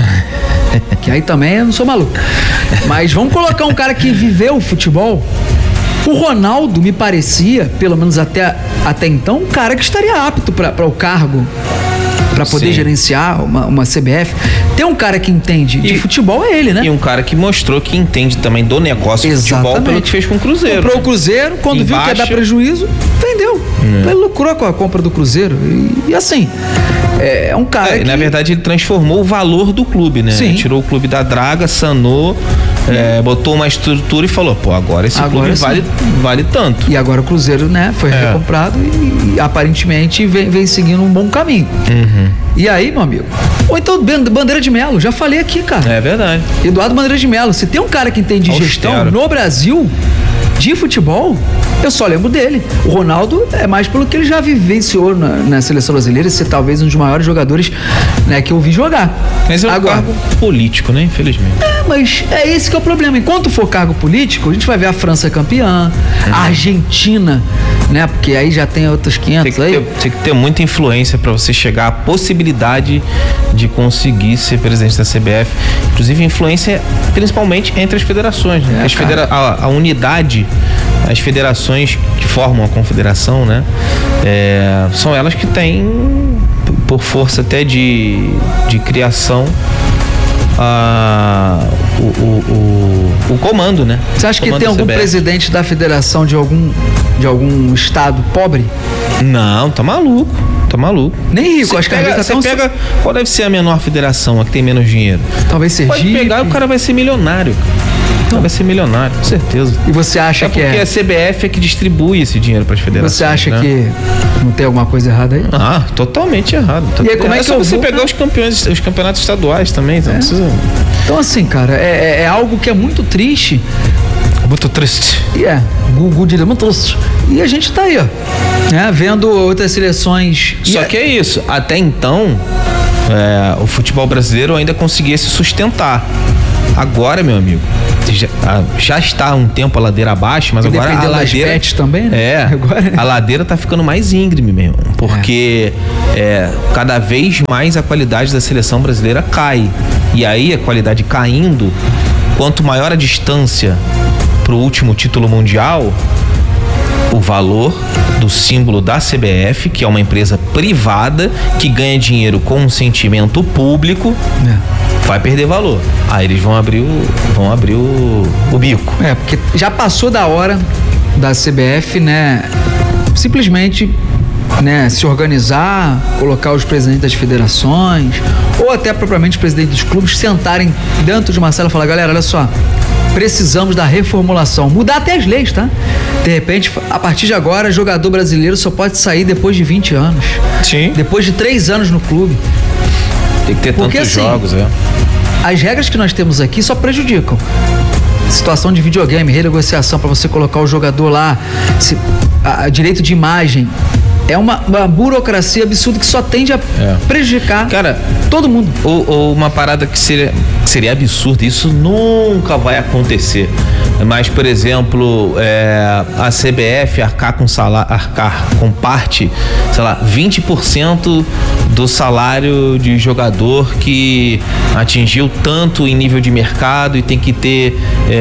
Que aí também eu não sou maluco. Mas vamos colocar um cara que viveu o futebol. O Ronaldo me parecia, pelo menos até, até então, um cara que estaria apto para o cargo, para poder Sim. gerenciar uma, uma C B F. Tem um cara que entende de e, futebol, é ele, né? E um cara que mostrou que entende também do negócio de futebol pelo que fez com o Cruzeiro. Comprou o Cruzeiro, quando Embaixo. viu que ia dar prejuízo, vendeu. Hum. Ele lucrou com a compra do Cruzeiro. E, e assim, é um cara é, que... Na verdade, ele transformou o valor do clube, né? Sim. Ele tirou o clube da draga, sanou, é, botou uma estrutura e falou, pô, agora esse agora clube vale, vale tanto. E agora o Cruzeiro, né, foi é. recomprado e, e aparentemente vem, vem seguindo um bom caminho. Uhum. E aí, meu amigo? Ou então Bandeira de Melo, já falei aqui, cara. É verdade. Eduardo Bandeira de Melo, se tem um cara que entende de gestão no Brasil de futebol, eu só lembro dele. O Ronaldo é mais pelo que ele já vivenciou na, na seleção brasileira, ser talvez um dos maiores jogadores, né, que eu vi jogar. Mas é um Agora, cargo político, né? Infelizmente. É, mas é esse que é o problema. Enquanto for cargo político, a gente vai ver a França campeã, uhum. a Argentina, né? Porque aí já tem outros quinhentos tem que aí. Ter, tem que ter muita influência para você chegar à possibilidade de conseguir ser presidente da C B F. Inclusive influência principalmente entre as federações, né? É, as federa- a, a unidade, as federações que formam a confederação, né? É, são elas que têm, por força até de, de criação, a, o, o, o, o comando, né? Você acha que tem algum presidente da federação de algum, de algum estado pobre? Não, tá maluco. Tá maluco. Nem rico, cê acho pega, que você pega. Qual deve ser a menor federação, a que tem menos dinheiro? Talvez Sergipe. Pode pegar, o cara vai ser milionário. Então, vai ser milionário, com certeza. E você acha é que porque é... a C B F é que distribui esse dinheiro para as federações. Você acha né? que não tem alguma coisa errada aí? Ah, totalmente errado. E aí, como é, é que só eu você vou, pegar né? os campeões, os campeonatos estaduais também, então é. não precisa... Então assim, cara, é, é algo que é muito triste. Muito triste. E é, Gugu diria muito triste. E a gente tá aí, ó, né, vendo outras seleções. Só e que é isso, até então, é, o futebol brasileiro ainda conseguia se sustentar. Agora, meu amigo, já, já está há um tempo a ladeira abaixo, mas agora a ladeira também, né? É, agora... a ladeira tá ficando mais íngreme mesmo, porque é. É, cada vez mais a qualidade da seleção brasileira cai. E aí a qualidade caindo, quanto maior a distância pro último título mundial, o valor do símbolo da C B F, que é uma empresa privada que ganha dinheiro com um sentimento público, é. vai perder valor. Aí eles vão abrir o, vão abrir o, o bico. É, porque já passou da hora da C B F, né, simplesmente, né, se organizar, colocar os presidentes das federações ou até propriamente os presidentes dos clubes sentarem dentro de uma sala e falar: galera, olha só, precisamos da reformulação, mudar até as leis, tá? De repente, a partir de agora, jogador brasileiro só pode sair depois de vinte anos. Sim. Depois de três anos no clube. Tem que ter Porque, tantos assim, jogos, é. As regras que nós temos aqui só prejudicam. Situação de videogame, renegociação para você colocar o jogador lá, se, a, a direito de imagem. É uma, uma burocracia absurda que só tende a é. prejudicar, cara, todo mundo. Ou, ou uma parada que seria, seria absurda, isso nunca vai acontecer. Mas, por exemplo, é, a C B F arcar com salário, arcar com parte, sei lá, vinte por cento do salário de jogador que atingiu tanto em nível de mercado e tem que ter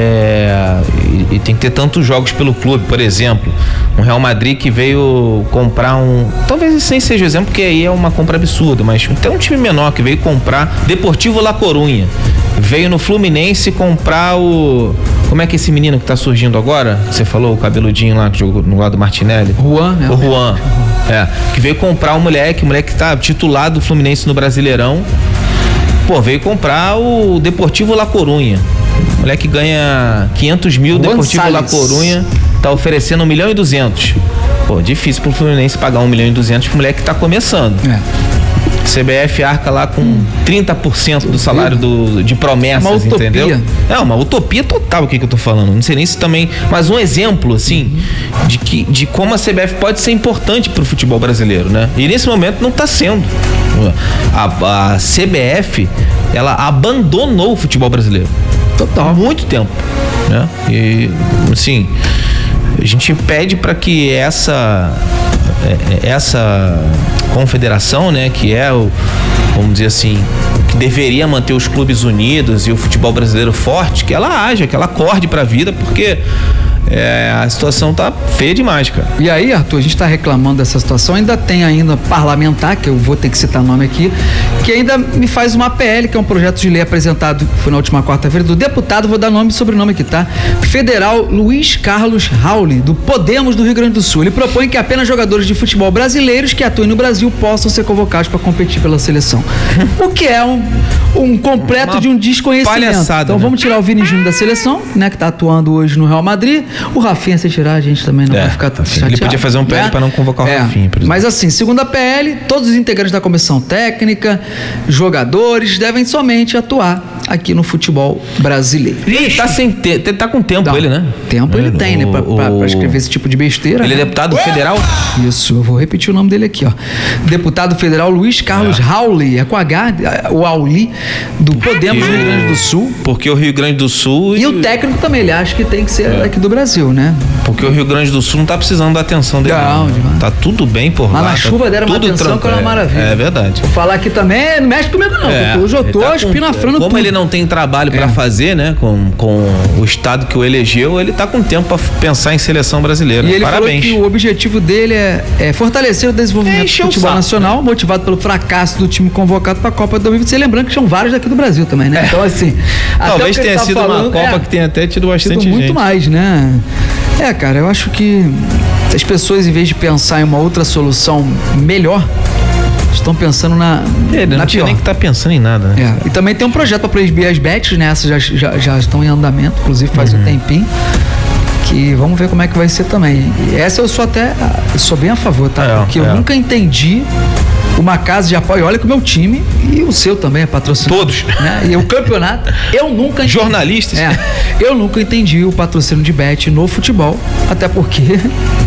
é, e, e tem que ter tantos jogos pelo clube, por exemplo. Um Real Madrid que veio comprar um... Talvez esse nem seja o exemplo, porque aí é uma compra absurda, mas tem um time menor que veio comprar Deportivo La Coruña. Veio no Fluminense comprar o... Como é que é esse menino que tá surgindo agora? Você falou, o cabeludinho lá que jogou no lado do Martinelli? Juan, né? O Juan. É. Que veio comprar o moleque, o moleque que tá titular do Fluminense no Brasileirão. Pô, veio comprar o Deportivo La Coruña. O moleque ganha quinhentos mil, Juan Deportivo Salles. La Coruña tá oferecendo um milhão e duzentos. Pô, difícil pro Fluminense pagar um milhão e duzentos pro moleque que tá começando. É. C B F arca lá com hum. trinta por cento do salário do, de promessas, uma utopia. Entendeu? É uma utopia total o que, que eu tô falando. Não sei nem se também, mas um exemplo assim uhum. de que de como a C B F pode ser importante pro futebol brasileiro, né? E nesse momento não tá sendo. A, a C B F, ela abandonou o futebol brasileiro. Total. Há muito tempo, né? E assim, a gente pede para que essa essa confederação, né, que é o, vamos dizer assim, que deveria manter os clubes unidos e o futebol brasileiro forte, que ela haja, que ela acorde para a vida, porque é, a situação tá feia demais, cara. E aí, Arthur, a gente tá reclamando dessa situação, ainda tem ainda parlamentar, que eu vou ter que citar o nome aqui, que ainda me faz uma P L, que é um projeto de lei apresentado, foi na última quarta-feira, do deputado, vou dar nome e sobrenome aqui, tá? Federal Luiz Carlos Rauli, do Podemos do Rio Grande do Sul. Ele propõe que apenas jogadores de futebol brasileiros que atuem no Brasil possam ser convocados para competir pela seleção. O que é um, um completo uma de um desconhecimento. Palhaçada, então né? Vamos tirar o Vini Júnior da seleção, né, que tá atuando hoje no Real Madrid. O Rafinha, se tirar, a gente também não é, vai ficar assim, chateado. Ele podia fazer um P L, né, para não convocar o é, Rafinha, por exemplo. Mas assim, segundo a P L, todos os integrantes da comissão técnica, jogadores, devem somente atuar aqui no futebol brasileiro. Ele tá sem te, tá com tempo, não, ele, né? Tempo ele, ele tem, o, né? Pra, pra, pra escrever esse tipo de besteira. Ele né? é deputado federal? Isso, eu vou repetir o nome dele aqui, ó. Deputado federal Luiz Carlos é. Rauli, é com H, o Auli, do Podemos do Rio Grande do Sul. Porque o Rio Grande do Sul... E, e o técnico também, ele acha que tem que ser é. aqui do Brasil, né? Porque o Rio Grande do Sul não tá precisando da atenção dele. Não, não. Tá tudo bem por lá. Mas na chuva tá deram uma atenção tranquilo. que era uma maravilha. É, é verdade. Vou falar aqui também, não mexe comigo não, é. porque hoje eu tô tá espinafrando Como tudo. ele não tem trabalho é. para fazer, né, com, com o estado que o elegeu, ele tá com tempo para pensar em seleção brasileira. E ele Parabéns. falou que o objetivo dele é, é fortalecer o desenvolvimento é, do futebol saco, nacional, né? Motivado pelo fracasso do time convocado para a Copa de dois mil e vinte e seis, lembrando que são vários daqui do Brasil também, né? É. Então assim, talvez tenha tá sido falando, uma Copa é, que tenha até tido bastante tido muito gente. mais, né? É, cara, eu acho que as pessoas, em vez de pensar em uma outra solução melhor, estão pensando na, Ele na não tinha pior. nem que tá pensando em nada, né? É, e também tem um projeto para proibir as bets, né? Essas já, já, já estão em andamento, inclusive faz Uhum. um tempinho. Que vamos ver como é que vai ser também. E essa eu sou até, eu sou bem a favor, tá? É, Porque é. eu nunca entendi uma casa de apoio. Olha que o meu time e o seu também é patrocinado. Todos. Né? E o campeonato, eu nunca entendi. Jornalistas. É, eu nunca entendi o patrocínio de bet no futebol, até porque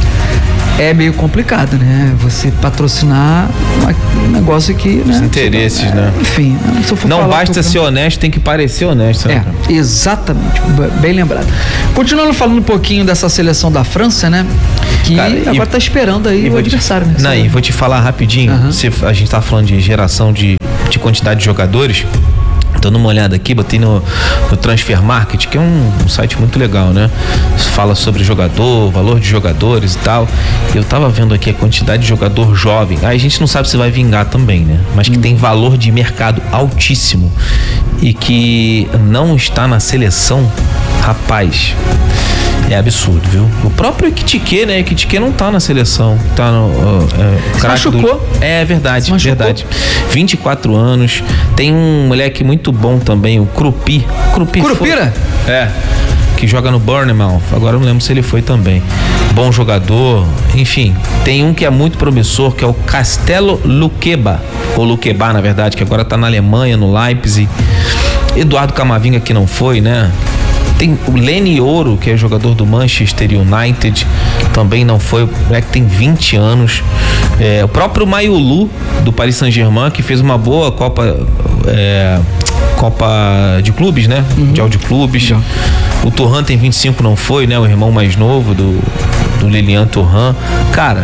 é meio complicado, né? Você patrocinar um negócio que, né? Os interesses, é, né? Enfim, se eu for Não falar basta que eu- ser honesto, tem que parecer honesto. É, Né? exatamente, b- bem lembrado. Continuando falando um pouquinho dessa seleção da França, né? Que Cara, e- agora tá esperando aí E o vou te- adversário, né? Não, e vou te falar rapidinho. Aham. Você- a gente tá falando de geração de, de quantidade de jogadores. Tô dando uma olhada aqui, botei no, no Transfer Market, que é um, um site muito legal, né? Fala sobre jogador, valor de jogadores e tal. Eu tava vendo aqui a quantidade de jogador jovem. Aí a gente não sabe se vai vingar também, né? Mas que tem valor de mercado altíssimo e que não está na seleção, rapaz. É absurdo, viu? O próprio Ekitike, né? Ekitike não tá na seleção. Tá no. Uh, é, Se craque do- machucou. É verdade, Se machucou. verdade. vinte e quatro anos. Tem um moleque muito bom também, o Crupi. Crupi Curupira? foi- É. Que joga no Bournemouth. Agora eu não lembro se ele foi também. Bom jogador. Enfim, tem um que é muito promissor, que é o Castelo Luqueba. Ou Luqueba, na verdade, que agora tá na Alemanha, no Leipzig. Eduardo Camavinga, que não foi, né? Tem o Lenny Ouro, que é jogador do Manchester United, também não foi, o moleque tem vinte anos. É, o próprio Mayulu, do Paris Saint-Germain, que fez uma boa Copa é, Copa de Clubes, né? Mundial de Clubes. O Thuram tem vinte e cinco, não foi, né? O irmão mais novo do, do Lilian Thuram. Cara,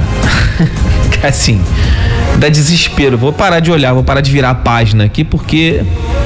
assim, dá desespero. Vou parar de olhar, vou parar de virar a página aqui, porque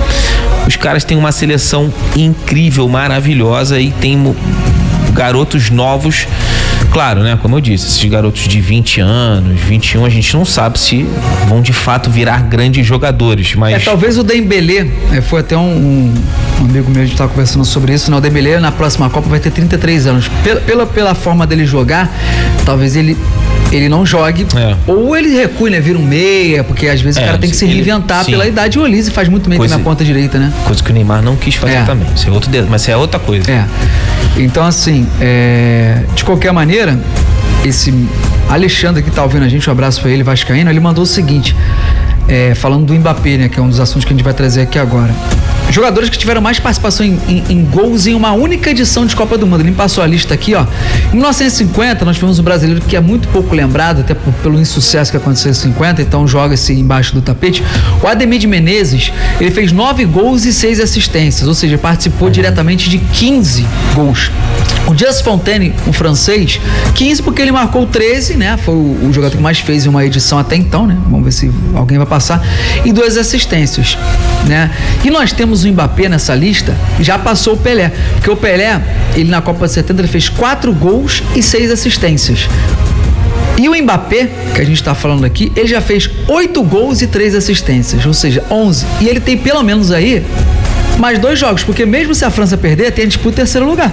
os caras têm uma seleção incrível, maravilhosa e tem mo- garotos novos. Claro, né? Como eu disse, esses garotos de vinte anos, vinte e um, a gente não sabe se vão de fato virar grandes jogadores, mas... É, talvez o Dembélé, é, foi até um, um, um amigo meu, a gente estava conversando sobre isso, né? O Dembélé na próxima Copa vai ter trinta e três anos. Pela, pela, pela forma dele jogar, talvez ele, ele não jogue, É. ou ele recue, né? Vira um meia, porque às vezes É, o cara tem que se ele- reinventar sim. pela idade. E o Olise faz muito bem Coisa- aqui na ponta direita, né? Coisa que o Neymar não quis fazer É. também. Isso é outro dedo, mas isso é outra coisa. É. Então, assim, é, de qualquer maneira, esse Alexandre que tá ouvindo a gente, um abraço pra ele, vascaíno, ele mandou o seguinte, é, falando do Mbappé, né, que é um dos assuntos que a gente vai trazer aqui agora. Jogadores que tiveram mais participação em, em, em gols em uma única edição de Copa do Mundo. Ele me passou a lista aqui, ó. Em mil novecentos e cinquenta, nós tivemos um brasileiro que é muito pouco lembrado, até por, pelo insucesso que aconteceu em cinquenta, então joga-se embaixo do tapete. O Ademir de Menezes, ele fez nove gols e seis assistências, ou seja, participou diretamente de quinze gols. O Just Fontaine, um francês, quinze porque ele marcou treze, né? Foi o, o jogador que mais fez em uma edição até então, né? Vamos ver se alguém vai passar. E duas assistências, né? E nós temos o Mbappé nessa lista, já passou o Pelé. Porque o Pelé, ele na Copa de setenta, ele fez quatro gols e seis assistências. E o Mbappé, que a gente tá falando aqui, ele já fez oito gols e três assistências, ou seja, onze. E ele tem pelo menos aí mais dois jogos, porque mesmo se a França perder, tem a disputa do terceiro lugar.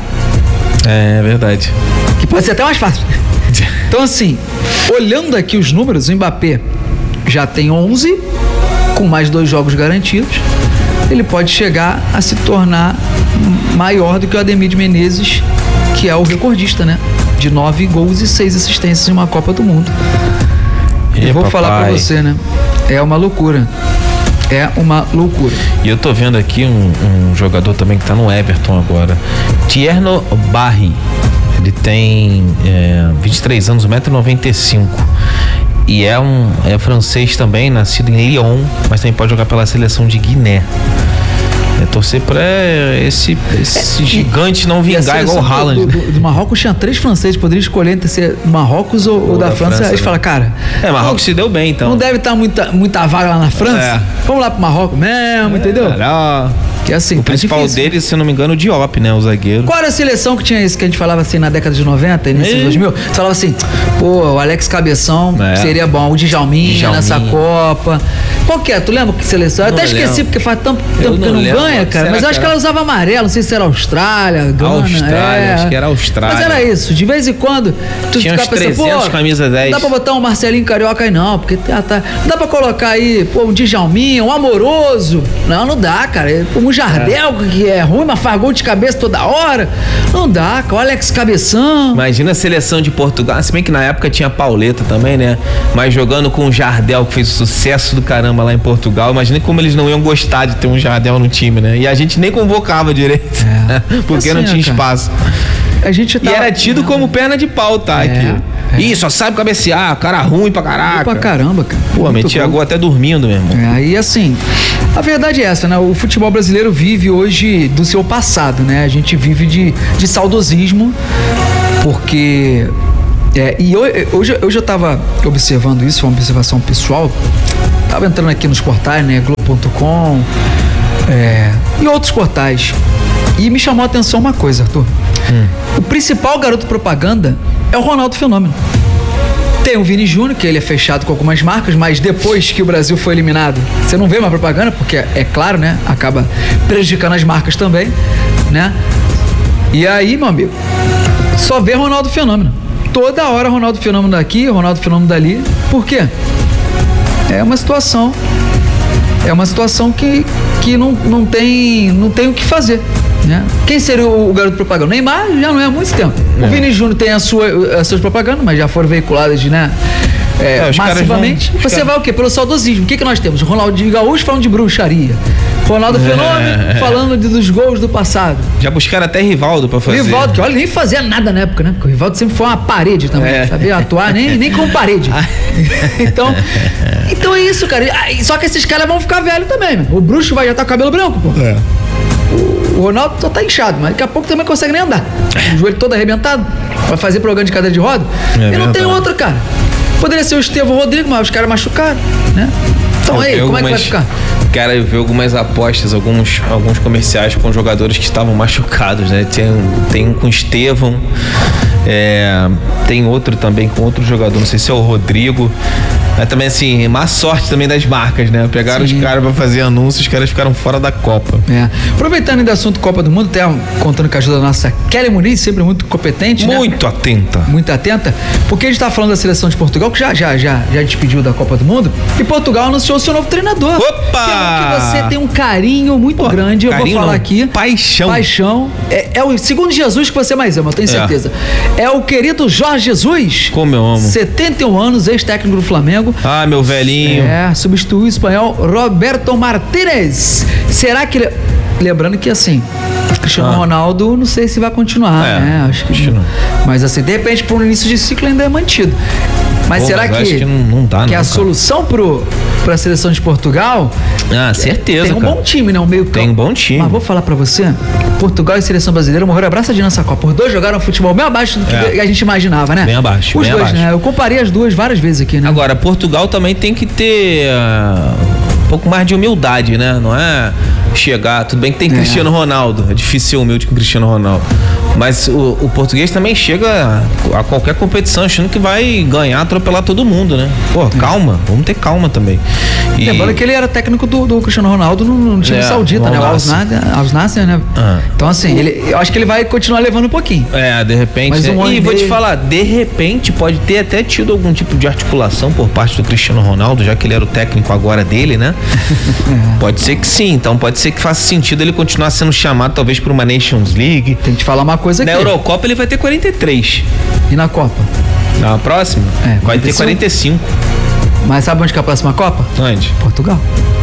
É verdade. Que pode ser até mais fácil. Então, assim, olhando aqui os números, o Mbappé já tem onze, com mais dois jogos garantidos. Ele pode chegar a se tornar maior do que o Ademir de Menezes, que é o recordista, né? De nove gols e seis assistências em uma Copa do Mundo. E Ê, vou papai. falar pra você, né? É uma loucura. É uma loucura. E eu tô vendo aqui um, um jogador também que tá no Everton agora. Tierno Barry. Ele tem é, vinte e três anos, um metro e noventa e cinco. E é um é francês também, nascido em Lyon, mas também pode jogar pela seleção de Guiné. É torcer pra esse, esse É, gigante não E a vingar igual o seleção Haaland. Do, do, do Marrocos tinha três franceses, poderia escolher entre ser Marrocos ou, ou Ou da, da França. França, Aí eles né? falam, cara. É, Marrocos não, se deu bem, então. Não deve estar muita, muita vaga lá na França. É. Vamos lá pro Marrocos mesmo, entendeu? Melhor. Que assim, o principal difícil. dele, se eu não me engano, o Diop, né? O zagueiro. Qual era a seleção que tinha isso que a gente falava assim na década de noventa, início de dois mil? Você falava assim, pô, o Alex Cabeção é. seria bom, o Djalminha, Djalminha nessa Copa. Qual que é? Tu lembra que seleção? Eu até esqueci, lembro. porque faz tanto tempo que não lembro. ganha, cara. Será mas eu acho que, que ela usava amarelo, não sei se era Austrália, Gana. Austrália, é. acho que era Austrália. Mas era isso, de vez em quando, tu tinha ficava uns trezentos, pensando, pô, camisa dez. Não dá pra botar um Marcelinho Carioca aí não, porque tá, tá, não dá pra colocar aí, pô, um Djalminha, um Amoroso. Não, não dá, cara. Um Jardel, é. que é ruim, mas faz gol de cabeça toda hora. Não dá, cara. O Alex Cabeção. Imagina a seleção de Portugal, se bem que na época tinha Pauleta também, né? Mas jogando com o Jardel, que fez sucesso do caramba lá em Portugal, imagina como eles não iam gostar de ter um Jardel no time, né? E a gente nem convocava direito, é. porque assim, não tinha cara. espaço. A gente tava... E era tido não. como perna de pau, tá? É, aqui. É. Ih, só sabe cabecear, cara ruim pra caraca. Ruim pra caramba, cara. Pô, metia gol até dormindo mesmo. É, e assim, a verdade é essa, né? O futebol brasileiro vive hoje do seu passado, né? A gente vive de, de saudosismo, porque... É, e hoje, hoje eu tava observando isso, foi uma observação pessoal. Tava entrando aqui nos portais, né? Globo ponto com é, e outros portais. E me chamou a atenção uma coisa, Arthur. Hum. O principal garoto propaganda é o Ronaldo Fenômeno. Tem o Vini Júnior, que ele é fechado com algumas marcas, mas depois que o Brasil foi eliminado, você não vê mais propaganda, porque é claro, né? Acaba prejudicando as marcas também, né? E aí, meu amigo, só vê Ronaldo Fenômeno. Toda hora Ronaldo Fenômeno daqui, Ronaldo Fenômeno dali. Por quê? É uma situação, é uma situação que, que não, não, tem, não tem o que fazer, né? Quem seria o, o garoto propaganda? O Neymar já não é há muito tempo. É. O Vini Júnior tem a sua, as suas propagandas, mas já foram veiculadas, né? É, é, massivamente. Vão, Você cara... vai o quê? Pelo saudosismo. O que, que nós temos? Ronaldinho Gaúcho falando de bruxaria. Ronaldo Fenômeno é. falando de, dos gols do passado. Já buscaram até Rivaldo pra fazer. Rivaldo, que olha, nem fazia nada na época, né? Porque o Rivaldo sempre foi uma parede também. É. Sabia atuar nem, nem com parede. então, então é isso, cara. Só que esses caras vão ficar velhos também, meu. O bruxo vai já estar com cabelo branco, pô. É. O, o Ronaldo só tá inchado, mas daqui a pouco também consegue nem andar. O joelho todo arrebentado. Vai fazer programa de cadeira de roda. É e não verdade. tem outra, cara. Poderia ser o Estevão Rodrigo, mas os caras machucaram, né? Então aí, como algumas, é que vai ficar? Cara, eu vi algumas apostas, alguns, alguns comerciais com jogadores que estavam machucados, né? Tem, tem um com o Estevão, é, tem outro também com outro jogador, não sei se é o Rodrigo. Mas também, assim, má sorte também das marcas, né? Pegaram Sim. os caras pra fazer anúncios, os caras ficaram fora da Copa. É. Aproveitando ainda o assunto Copa do Mundo, até contando com a ajuda da nossa Kelly Muniz, sempre muito competente, Muito né? atenta. Muito atenta, porque a gente tá falando da seleção de Portugal, que já, já, já, já despediu da Copa do Mundo, e Portugal anunciou seu novo treinador. Opa! Que é um que você tem um carinho muito Pô, grande, eu vou falar não. aqui. Paixão. Paixão. É, é o segundo Jesus que você mais ama, eu tenho certeza. É, é o querido Jorge Jesus. Como eu amo. setenta e um anos, ex-técnico do Flamengo. Ah, meu velhinho. É, substituiu o espanhol Roberto Martínez. Será que ele... Lembrando que assim, Cristiano ah. Ronaldo, não sei se vai continuar, é, né? Acho que não. Mas assim, de repente, para o início de ciclo ainda é mantido. Mas Pô, será mas que, que, não, não dá, que não, a cara. solução pro para a seleção de Portugal? Ah, certeza. Tem um cara. bom time, né? Um meio Tem um bom time. Mas vou falar para você, Portugal e seleção brasileira morreram abraçadinho nessa Copa. Os dois jogaram futebol bem abaixo do que é. a gente imaginava, né? Bem abaixo. Os bem dois, abaixo. né? Eu comparei as duas várias vezes aqui, né? Agora, Portugal também tem que ter uh, um pouco mais de humildade, né? Não é chegar, tudo bem que tem é. Cristiano Ronaldo, é difícil ser humilde com Cristiano Ronaldo, mas o, o português também chega a, a qualquer competição achando que vai ganhar, atropelar todo mundo, né? Pô, calma, vamos ter calma também. E... Lembrando que ele era técnico do, do Cristiano Ronaldo no, no time é, saudita, né? O Al Nassr, né? Ah. Então assim, ele, eu acho que ele vai continuar levando um pouquinho. É, de repente. Mas um é. E vou te falar, de repente pode ter até tido algum tipo de articulação por parte do Cristiano Ronaldo, já que ele era o técnico agora dele, né? É. Pode ser que sim, então pode ser que faça sentido ele continuar sendo chamado talvez para uma Nations League. Tem que te falar uma coisa aqui. Na Eurocopa ele vai ter quarenta e três. E na Copa? Na próxima? É, vai ter quarenta e cinco. Mas sabe onde que é a próxima Copa? Onde? Portugal.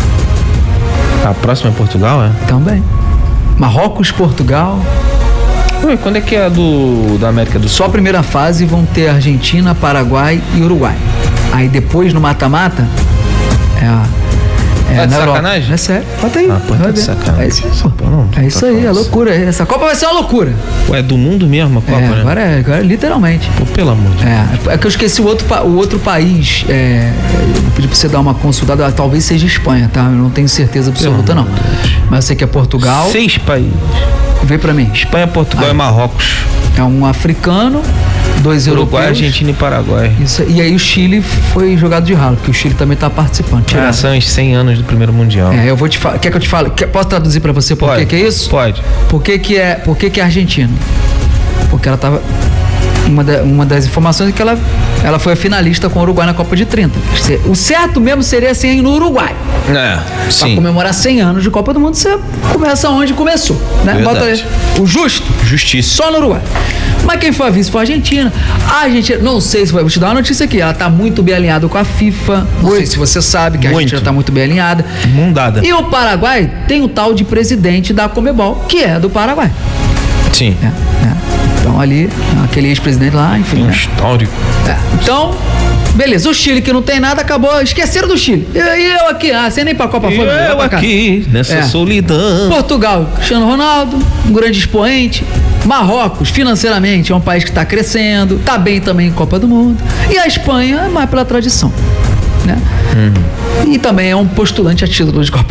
A próxima é Portugal, é? Também. Marrocos, Portugal. Ué, quando é que é a do da América do Sul? Só a primeira fase vão ter Argentina, Paraguai e Uruguai. Aí depois no mata-mata é a É, tá de na Europa. sacanagem? É sério. Bota aí. Ah, pô, tá vai de ver. sacanagem. É isso aí, pô. Pô, não, É isso tá aí, é falso. loucura. Essa Copa vai ser uma loucura. Ué, é do mundo mesmo a Copa, É, né? agora é, agora é literalmente. Pô, pelo amor de Deus. É, é que eu esqueci o outro, pa- o outro país. É, eu pedi pra você dar uma consultada, ah, talvez seja Espanha, tá? Eu não tenho certeza absoluta, não. Mas eu sei que é Portugal. Seis países. Vê pra mim. Espanha, Portugal Ah. e Marrocos. É um africano, dois Uruguai, europeus. Argentina e Paraguai. Isso, e aí o Chile foi jogado de ralo, porque o Chile também tá participando. Ah, Tirado. são os cem anos do primeiro mundial. É, eu vou te falar. Quer que eu te fale? Quer- posso traduzir pra você por Pode. que que é isso? Pode. Por que que é, por que que é Argentina? Porque ela tava uma, da- uma das informações é que ela ela foi a finalista com o Uruguai na Copa de trinta. O certo mesmo seria assim ir no Uruguai. É, Pra sim. comemorar cem anos de Copa do Mundo, você começa onde começou, né? Verdade. Bota aí. O justo, Justiça. só no Uruguai. Mas quem foi a vice foi a Argentina. A Argentina, não sei se vai, vou te dar uma notícia aqui, ela tá muito bem alinhada com a FIFA. Não sei se você sabe que a Muito. Argentina tá muito bem alinhada. Mundada. E o Paraguai tem o tal de presidente da Comebol, que é do Paraguai. Sim. É, é. Então ali, aquele ex-presidente lá, enfim. Um né? histórico. É. Então, beleza, o Chile que não tem nada, acabou, esqueceram do Chile. E e eu aqui, ah, você nem pra Copa E foi, vai eu pra casa. aqui, nessa É. solidão. Portugal, Cristiano Ronaldo, um grande expoente. Marrocos, financeiramente, é um país que está crescendo, está bem também em Copa do Mundo. E a Espanha é mais pela tradição, né? E também é um postulante a título de Copa